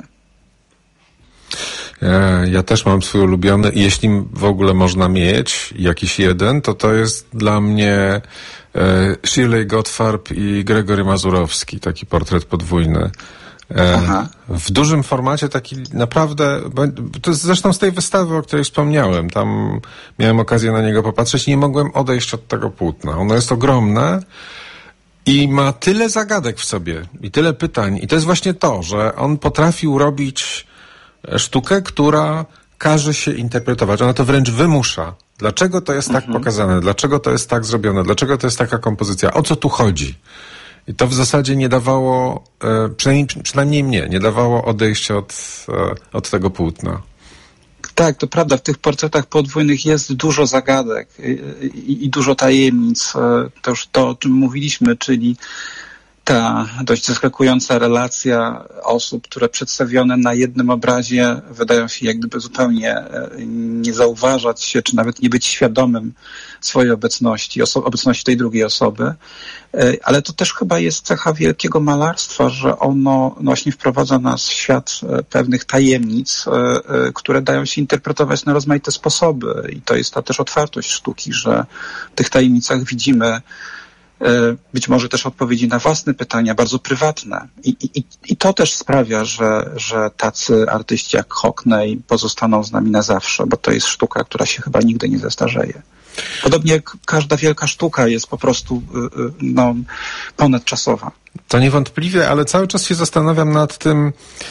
Ja też mam swój ulubiony i jeśli w ogóle można mieć jakiś jeden, to jest dla mnie Shirley Gottfarb i Gregory Mazurowski, taki portret podwójny. W dużym formacie, taki naprawdę, to jest zresztą z tej wystawy, o której wspomniałem, tam miałem okazję na niego popatrzeć i nie mogłem odejść od tego płótna. Ono jest ogromne i ma tyle zagadek w sobie i tyle pytań i to jest właśnie to, że on potrafił robić sztukę, która każe się interpretować. Ona to wręcz wymusza. Dlaczego to jest tak pokazane? Dlaczego to jest tak zrobione? Dlaczego to jest taka kompozycja? O co tu chodzi? I to w zasadzie nie dawało, przynajmniej mnie, nie dawało odejścia od tego płótna. Tak, to prawda. W tych portretach podwójnych jest dużo zagadek i dużo tajemnic. To już to, o czym mówiliśmy, czyli ta dość zaskakująca relacja osób, które przedstawione na jednym obrazie wydają się jak gdyby zupełnie nie zauważać się, czy nawet nie być świadomym swojej obecności, obecności tej drugiej osoby. Ale to też chyba jest cecha wielkiego malarstwa, że ono właśnie wprowadza nas w świat pewnych tajemnic, które dają się interpretować na rozmaite sposoby. I to jest ta też otwartość sztuki, że w tych tajemnicach widzimy być może też odpowiedzi na własne pytania, bardzo prywatne. I to też sprawia, że tacy artyści jak Hockney pozostaną z nami na zawsze, bo to jest sztuka, która się chyba nigdy nie zestarzeje. Podobnie jak każda wielka sztuka jest po prostu ponadczasowa. To niewątpliwie, ale cały czas się zastanawiam nad tym,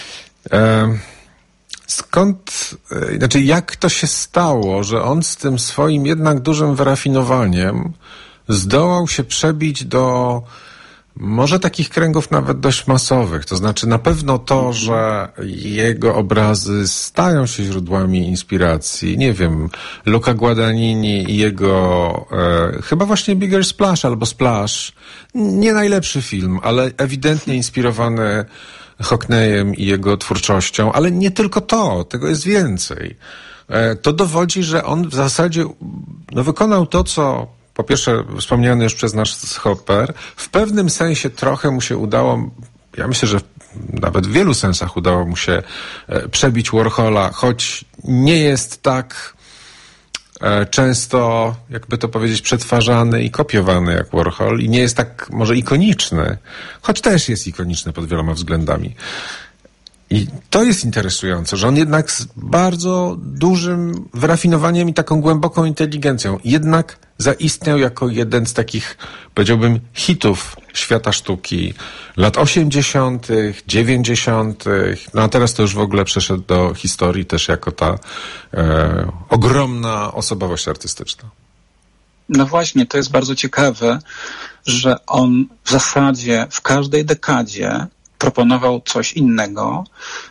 jak to się stało, że on z tym swoim jednak dużym wyrafinowaniem zdołał się przebić do może takich kręgów nawet dość masowych. To znaczy na pewno to, że jego obrazy stają się źródłami inspiracji. Nie wiem, Luca Guadagnini i jego chyba właśnie Bigger Splash albo Splash. Nie najlepszy film, ale ewidentnie inspirowany Hockneyem i jego twórczością. Ale nie tylko to, tego jest więcej. To dowodzi, że on w zasadzie wykonał to, co po pierwsze, wspomniany już przez nas Hopper, w pewnym sensie trochę mu się udało, ja myślę, że nawet w wielu sensach udało mu się przebić Warhola, choć nie jest tak często, jakby to powiedzieć, przetwarzany i kopiowany jak Warhol i nie jest tak może ikoniczny, choć też jest ikoniczny pod wieloma względami. I to jest interesujące, że on jednak z bardzo dużym wyrafinowaniem i taką głęboką inteligencją jednak zaistniał jako jeden z takich, powiedziałbym, hitów świata sztuki lat 80., 90., no a teraz to już w ogóle przeszedł do historii też jako ta ogromna osobowość artystyczna. No właśnie, to jest bardzo ciekawe, że on w zasadzie w każdej dekadzie proponował coś innego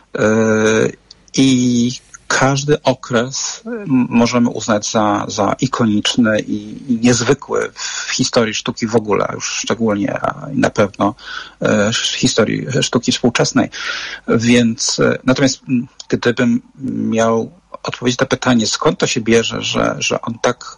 i każdy okres możemy uznać za ikoniczny i niezwykły w historii sztuki w ogóle, już szczególnie, a na pewno w historii sztuki współczesnej. Więc natomiast gdybym miał odpowiedzieć na pytanie, skąd to się bierze, że on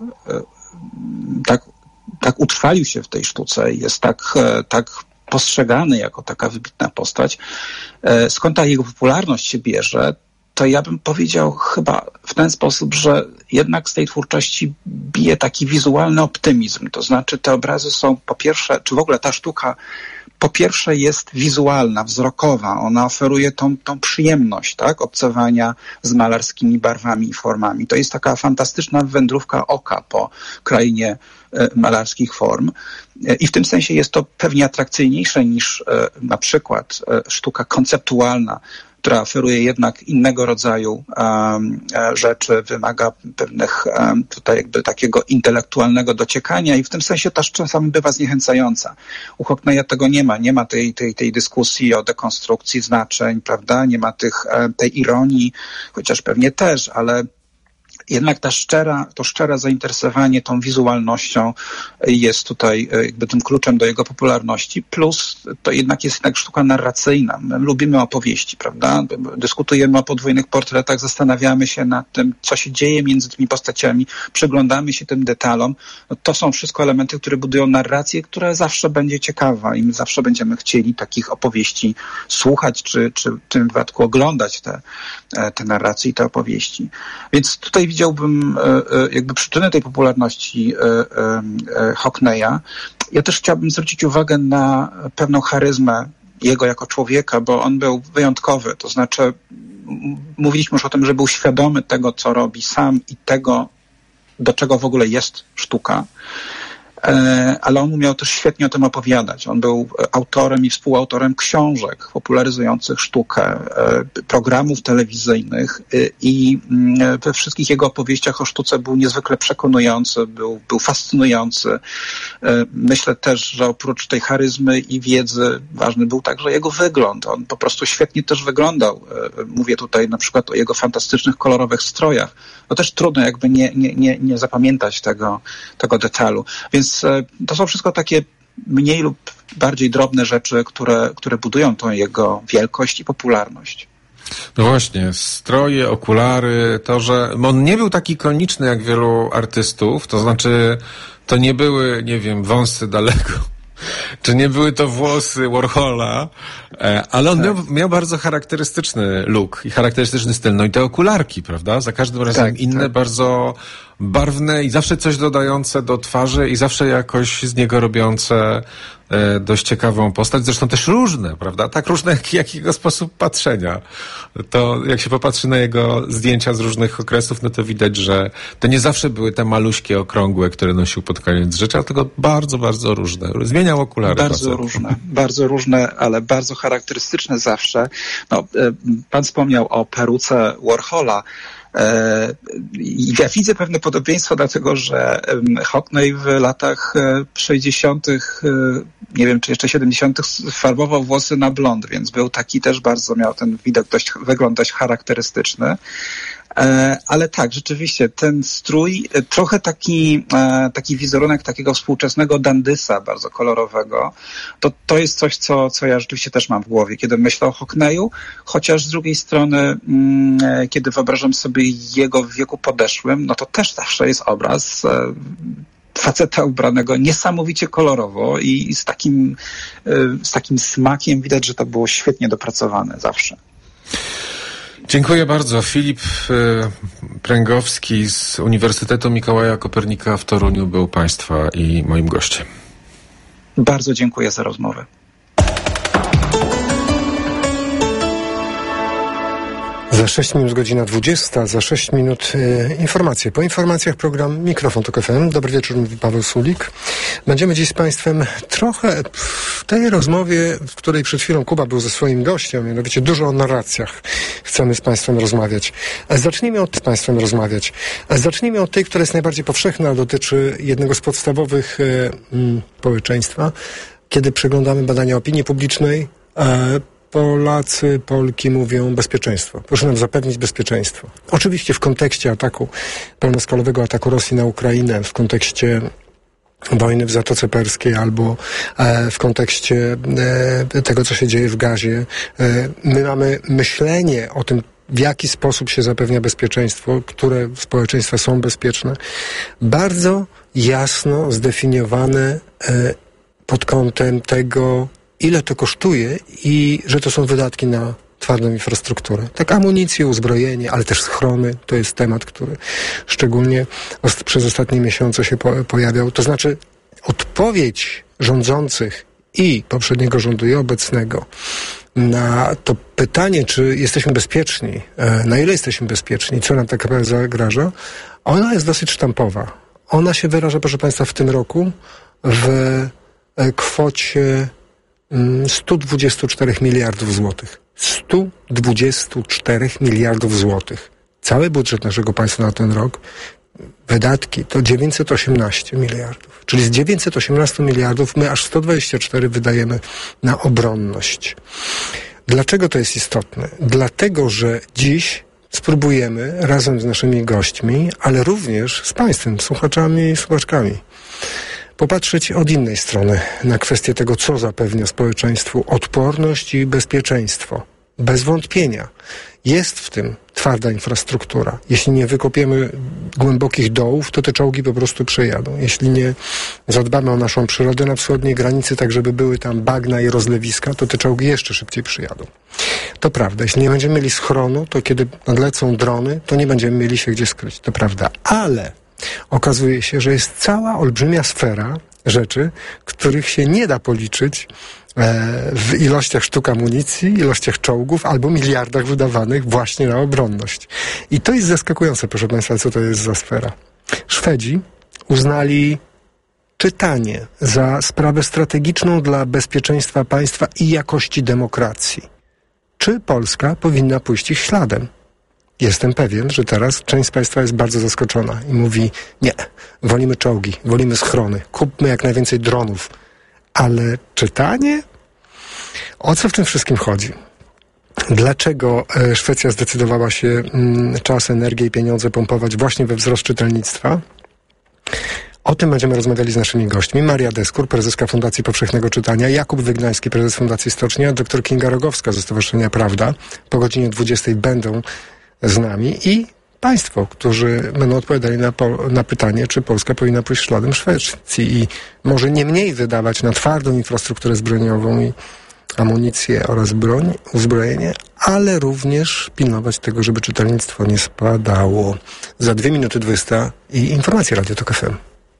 tak utrwalił się w tej sztuce i jest tak postrzegany jako taka wybitna postać, skąd ta jego popularność się bierze, to ja bym powiedział chyba w ten sposób, że jednak z tej twórczości bije taki wizualny optymizm. To znaczy te obrazy są po pierwsze, czy w ogóle ta sztuka po pierwsze jest wizualna, wzrokowa. Ona oferuje tą przyjemność, tak, obcowania z malarskimi barwami i formami. To jest taka fantastyczna wędrówka oka po krainie malarskich form. I w tym sensie jest to pewnie atrakcyjniejsze niż na przykład sztuka konceptualna, która oferuje jednak innego rodzaju rzeczy, wymaga pewnych tutaj jakby takiego intelektualnego dociekania i w tym sensie też czasami bywa zniechęcająca. U Hockneya tego nie ma tej dyskusji o dekonstrukcji znaczeń, prawda, nie ma tej ironii, chociaż pewnie też, ale jednak to szczere zainteresowanie tą wizualnością jest tutaj jakby tym kluczem do jego popularności, plus to jednak jest sztuka narracyjna. My lubimy opowieści, prawda? Dyskutujemy o podwójnych portretach, zastanawiamy się nad tym, co się dzieje między tymi postaciami, przyglądamy się tym detalom. No, to są wszystko elementy, które budują narrację, która zawsze będzie ciekawa i my zawsze będziemy chcieli takich opowieści słuchać, czy w tym wypadku oglądać te narracje i te opowieści. Więc tutaj widziałbym jakby przyczynę tej popularności Hockneya. Ja też chciałbym zwrócić uwagę na pewną charyzmę jego jako człowieka, bo on był wyjątkowy. To znaczy, mówiliśmy już o tym, że był świadomy tego, co robi sam i tego, do czego w ogóle jest sztuka. Ale on umiał też świetnie o tym opowiadać. On był autorem i współautorem książek popularyzujących sztukę, programów telewizyjnych i we wszystkich jego opowieściach o sztuce był niezwykle przekonujący, był fascynujący. Myślę też, że oprócz tej charyzmy i wiedzy ważny był także jego wygląd. On po prostu świetnie też wyglądał. Mówię tutaj na przykład o jego fantastycznych, kolorowych strojach. No też trudno jakby nie zapamiętać tego detalu. Więc to są wszystko takie mniej lub bardziej drobne rzeczy, które budują tą jego wielkość i popularność. No właśnie, stroje, okulary, to, że on nie był taki ikoniczny jak wielu artystów, to znaczy to nie były, nie wiem, wąsy Dalego, czy nie były to włosy Warhola, ale on miał bardzo charakterystyczny look i charakterystyczny styl. No i te okularki, prawda? Za każdym razem inne, bardzo barwne i zawsze coś dodające do twarzy i zawsze jakoś z niego robiące dość ciekawą postać. Zresztą też różne, prawda? Tak różne jak jego sposób patrzenia. To jak się popatrzy na jego zdjęcia z różnych okresów, no to widać, że to nie zawsze były te maluśkie, okrągłe, które nosił pod koniec życia, tylko bardzo, bardzo różne. Zmieniał okulary. Bardzo różne, ale bardzo charakterystyczne zawsze. No, pan wspomniał o peruce Warhola. Ja widzę pewne podobieństwo, dlatego że Hockney w latach 60., nie wiem, czy jeszcze 70., farbował włosy na blond, więc był taki też bardzo, miał ten wygląd dość charakterystyczny. Ale tak, rzeczywiście, ten strój, trochę taki wizerunek takiego współczesnego dandysa, bardzo kolorowego, to jest coś, co ja rzeczywiście też mam w głowie, kiedy myślę o Hockneyu, chociaż z drugiej strony, kiedy wyobrażam sobie jego w wieku podeszłym, no to też zawsze jest obraz faceta ubranego niesamowicie kolorowo i z takim smakiem widać, że to było świetnie dopracowane zawsze. Dziękuję bardzo. Filip Pręgowski z Uniwersytetu Mikołaja Kopernika w Toruniu był Państwa i moim gościem. Bardzo dziękuję za rozmowę. Za 6 minut godzina 20, za 6 minut informacje. Po informacjach program Mikrofon Tok FM. Dobry wieczór, mówi Paweł Sulik. Będziemy dziś z Państwem trochę w tej rozmowie, w której przed chwilą Kuba był ze swoim gościem, mianowicie dużo o narracjach chcemy z Państwem rozmawiać. Zacznijmy od tej, która jest najbardziej powszechna, dotyczy jednego z podstawowych społeczeństwa. Kiedy przeglądamy badania opinii publicznej, Polacy, Polki mówią bezpieczeństwo. Proszę nam zapewnić bezpieczeństwo. Oczywiście w kontekście pełnoskalowego ataku Rosji na Ukrainę, w kontekście wojny w Zatoce Perskiej albo w kontekście tego, co się dzieje w Gazie. My mamy myślenie o tym, w jaki sposób się zapewnia bezpieczeństwo, które społeczeństwa są bezpieczne, bardzo jasno zdefiniowane pod kątem tego, ile to kosztuje i że to są wydatki na twardą infrastrukturę. Tak, amunicję, uzbrojenie, ale też schrony. To jest temat, który szczególnie przez ostatnie miesiące się pojawiał. To znaczy odpowiedź rządzących i poprzedniego rządu, i obecnego na to pytanie, czy jesteśmy bezpieczni, na ile jesteśmy bezpieczni, co nam tak naprawdę zagraża, ona jest dosyć sztampowa. Ona się wyraża, proszę Państwa, w tym roku w kwocie 124 miliardów złotych. 124 miliardów złotych. Cały budżet naszego państwa na ten rok, wydatki to 918 miliardów. Czyli z 918 miliardów my aż 124 wydajemy na obronność. Dlaczego to jest istotne? Dlatego, że dziś spróbujemy razem z naszymi gośćmi, ale również z Państwem, słuchaczami i słuchaczkami, popatrzeć od innej strony na kwestię tego, co zapewnia społeczeństwu odporność i bezpieczeństwo. Bez wątpienia jest w tym twarda infrastruktura. Jeśli nie wykopiemy głębokich dołów, to te czołgi po prostu przejadą. Jeśli nie zadbamy o naszą przyrodę na wschodniej granicy, tak żeby były tam bagna i rozlewiska, to te czołgi jeszcze szybciej przyjadą. To prawda. Jeśli nie będziemy mieli schronu, to kiedy nadlecą drony, to nie będziemy mieli się gdzie skryć. To prawda. Ale okazuje się, że jest cała olbrzymia sfera rzeczy, których się nie da policzyć w ilościach sztuk amunicji, ilościach czołgów albo miliardach wydawanych właśnie na obronność. I to jest zaskakujące, proszę Państwa, co to jest za sfera. Szwedzi uznali czytanie za sprawę strategiczną dla bezpieczeństwa państwa i jakości demokracji. Czy Polska powinna pójść ich śladem? Jestem pewien, że teraz część z Państwa jest bardzo zaskoczona i mówi: nie, wolimy czołgi, wolimy schrony, kupmy jak najwięcej dronów. Ale czytanie? O co w tym wszystkim chodzi? Dlaczego Szwecja zdecydowała się czas, energię i pieniądze pompować właśnie we wzrost czytelnictwa? O tym będziemy rozmawiali z naszymi gośćmi. Maria Deskur, prezeska Fundacji Powszechnego Czytania, Jakub Wygnański, prezes Fundacji Stocznia, dr Kinga Rogowska ze Stowarzyszenia Prawda. Po godzinie 20 będą z nami i Państwo, którzy będą odpowiadali na pytanie, czy Polska powinna pójść śladem Szwecji i może nie mniej wydawać na twardą infrastrukturę zbrojeniową i amunicję oraz broń, uzbrojenie, ale również pilnować tego, żeby czytelnictwo nie spadało. Za 2 minuty 20 i informacje Radio Tok FM.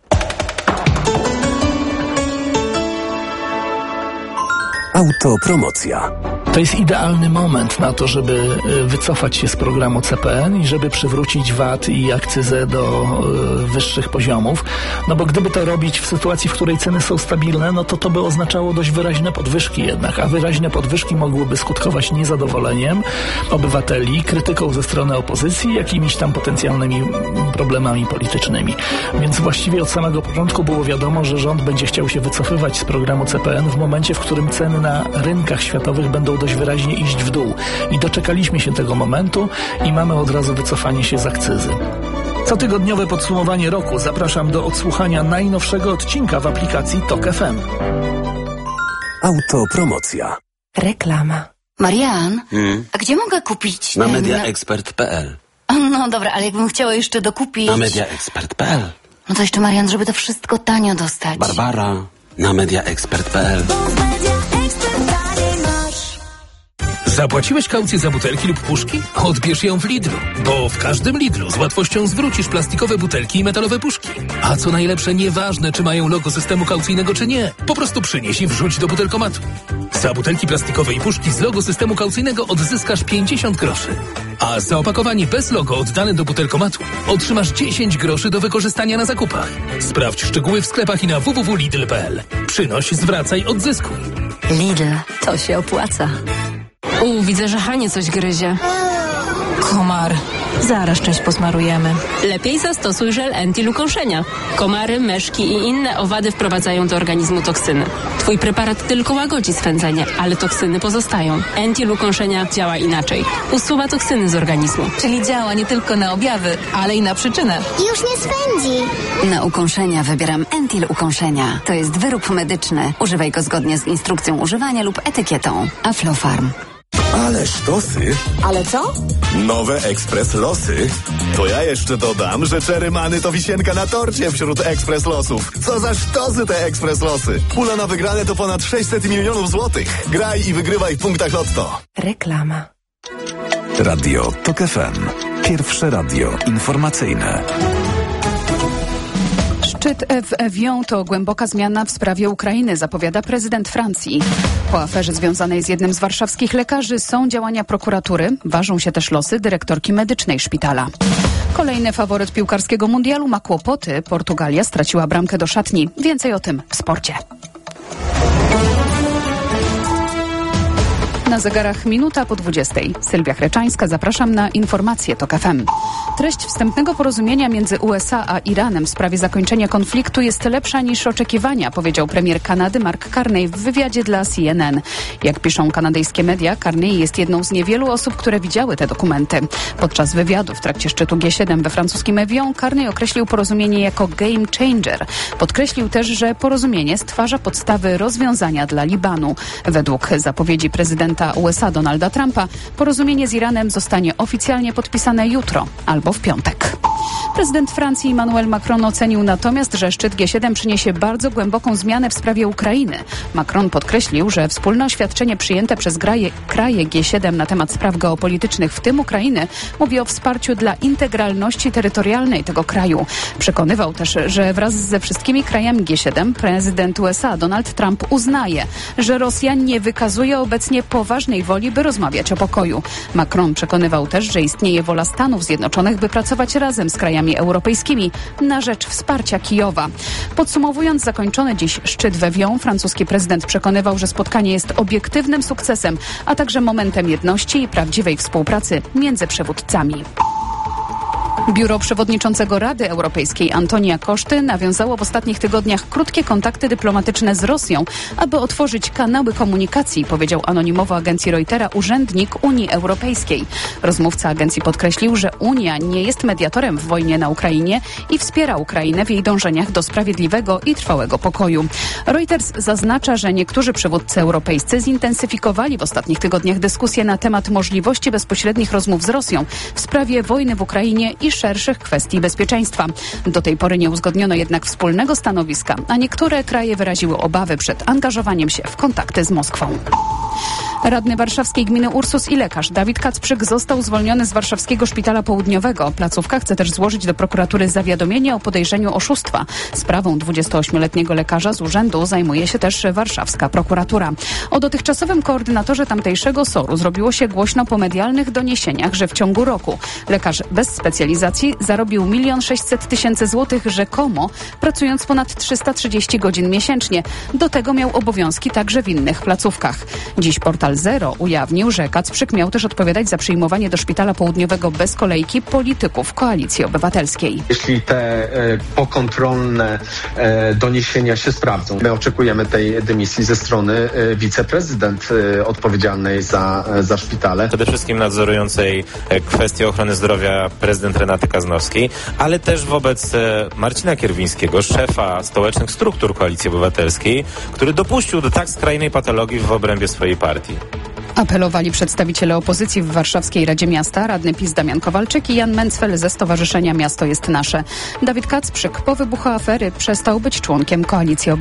Autopromocja. To jest idealny moment na to, żeby wycofać się z programu CPN i żeby przywrócić VAT i akcyzę do wyższych poziomów. No bo gdyby to robić w sytuacji, w której ceny są stabilne, no to by oznaczało dość wyraźne podwyżki jednak, a wyraźne podwyżki mogłyby skutkować niezadowoleniem obywateli, krytyką ze strony opozycji, jakimiś tam potencjalnymi problemami politycznymi. Więc właściwie od samego początku było wiadomo, że rząd będzie chciał się wycofywać z programu CPN w momencie, w którym ceny na rynkach światowych będą dość wyraźnie iść w dół. I doczekaliśmy się tego momentu i mamy od razu wycofanie się z akcyzy. Cotygodniowe podsumowanie roku zapraszam do odsłuchania najnowszego odcinka w aplikacji Tok FM. Autopromocja. Reklama. Marian, a gdzie mogę kupić Na mediaexpert.pl. No dobra, ale jakbym chciała jeszcze dokupić... Na mediaexpert.pl. No to jeszcze, Marian, żeby to wszystko tanio dostać. Barbara, na mediaexpert.pl. Zapłaciłeś kaucję za butelki lub puszki? Odbierz ją w Lidlu, bo w każdym Lidlu z łatwością zwrócisz plastikowe butelki i metalowe puszki. A co najlepsze, nieważne czy mają logo systemu kaucyjnego czy nie, po prostu przynieś i wrzuć do butelkomatu. Za butelki plastikowe i puszki z logo systemu kaucyjnego odzyskasz 50 groszy. A za opakowanie bez logo oddane do butelkomatu otrzymasz 10 groszy do wykorzystania na zakupach. Sprawdź szczegóły w sklepach i na www.lidl.pl. Przynoś, zwracaj, odzyskuj. Lidl, to się opłaca. Widzę, że Hanie coś gryzie. Komar. Zaraz część posmarujemy. Lepiej zastosuj żel Entil ukąszenia. Komary, myszki i inne owady wprowadzają do organizmu toksyny. Twój preparat tylko łagodzi swędzenie, ale toksyny pozostają. Entil ukąszenia działa inaczej. Usuwa toksyny z organizmu. Czyli działa nie tylko na objawy, ale i na przyczynę. Już nie swędzi. Na ukąszenia wybieram Entil ukąszenia. To jest wyrób medyczny. Używaj go zgodnie z instrukcją używania lub etykietą. Aflofarm. Ale sztosy. Ale co? Nowe Ekspres Losy. To ja jeszcze dodam, że Cherry Many to wisienka na torcie wśród Ekspres Losów. Co za sztosy te Ekspres Losy. Pula na wygrane to ponad 600 milionów złotych. Graj i wygrywaj w punktach Lotto. Reklama. Radio TOK FM. Pierwsze radio informacyjne. Szczyt w Evian to głęboka zmiana w sprawie Ukrainy, zapowiada prezydent Francji. Po aferze związanej z jednym z warszawskich lekarzy są działania prokuratury, ważą się też losy dyrektorki medycznej szpitala. Kolejny faworyt piłkarskiego mundialu ma kłopoty. Portugalia straciła bramkę do szatni. Więcej o tym w sporcie. Na zegarach minuta po 20. Sylwia Chreczańska, zapraszam na informacje TOK FM. Treść wstępnego porozumienia między USA a Iranem w sprawie zakończenia konfliktu jest lepsza niż oczekiwania, powiedział premier Kanady Mark Carney w wywiadzie dla CNN. Jak piszą kanadyjskie media, Carney jest jedną z niewielu osób, które widziały te dokumenty. Podczas wywiadu w trakcie szczytu G7 we francuskim Evian Carney określił porozumienie jako game changer. Podkreślił też, że porozumienie stwarza podstawy rozwiązania dla Libanu. Według zapowiedzi prezydenta USA Donalda Trumpa porozumienie z Iranem zostanie oficjalnie podpisane jutro albo w piątek. Prezydent Francji Emmanuel Macron ocenił natomiast, że szczyt G7 przyniesie bardzo głęboką zmianę w sprawie Ukrainy. Macron podkreślił, że wspólne oświadczenie przyjęte przez kraje G7 na temat spraw geopolitycznych, w tym Ukrainy, mówi o wsparciu dla integralności terytorialnej tego kraju. Przekonywał też, że wraz ze wszystkimi krajami G7 prezydent USA Donald Trump uznaje, że Rosja nie wykazuje obecnie poważnej woli, by rozmawiać o pokoju. Macron przekonywał też, że istnieje wola Stanów Zjednoczonych, by pracować razem z krajami europejskimi na rzecz wsparcia Kijowa. Podsumowując zakończony dziś szczyt w Evian, francuski prezydent przekonywał, że spotkanie jest obiektywnym sukcesem, a także momentem jedności i prawdziwej współpracy między przywódcami. Biuro Przewodniczącego Rady Europejskiej Antonia Koszty nawiązało w ostatnich tygodniach krótkie kontakty dyplomatyczne z Rosją, aby otworzyć kanały komunikacji, powiedział anonimowo agencji Reutera urzędnik Unii Europejskiej. Rozmówca agencji podkreślił, że Unia nie jest mediatorem w wojnie na Ukrainie i wspiera Ukrainę w jej dążeniach do sprawiedliwego i trwałego pokoju. Reuters zaznacza, że niektórzy przywódcy europejscy zintensyfikowali w ostatnich tygodniach dyskusje na temat możliwości bezpośrednich rozmów z Rosją w sprawie wojny w Ukrainie i szerszych kwestii bezpieczeństwa. Do tej pory nie uzgodniono jednak wspólnego stanowiska, a niektóre kraje wyraziły obawy przed angażowaniem się w kontakty z Moskwą. Radny warszawskiej gminy Ursus i lekarz Dawid Kacprzyk został zwolniony z warszawskiego szpitala południowego. Placówka chce też złożyć do prokuratury zawiadomienie o podejrzeniu oszustwa. Sprawą 28-letniego lekarza z urzędu zajmuje się też warszawska prokuratura. O dotychczasowym koordynatorze tamtejszego SOR-u zrobiło się głośno po medialnych doniesieniach, że w ciągu roku lekarz bez specjalizacji zarobił 1 600 000 złotych rzekomo, pracując ponad 330 godzin miesięcznie. Do tego miał obowiązki także w innych placówkach. Dziś portal Zero ujawnił, że Kacprzyk miał też odpowiadać za przyjmowanie do szpitala południowego bez kolejki polityków Koalicji Obywatelskiej. Jeśli te pokontrolne doniesienia się sprawdzą, my oczekujemy tej dymisji ze strony wiceprezydent odpowiedzialnej za szpitale. Przede wszystkim nadzorującej kwestie ochrony zdrowia prezydent Renaty Kaznowskiej, ale też wobec Marcina Kierwińskiego, szefa stołecznych struktur Koalicji Obywatelskiej, który dopuścił do tak skrajnej patologii w obrębie swojej partii. Apelowali przedstawiciele opozycji w warszawskiej Radzie Miasta, radny PiS Damian Kowalczyk i Jan Mencfel ze Stowarzyszenia Miasto jest Nasze. Dawid Kacprzyk po wybuchu afery przestał być członkiem Koalicji Obywatelskiej.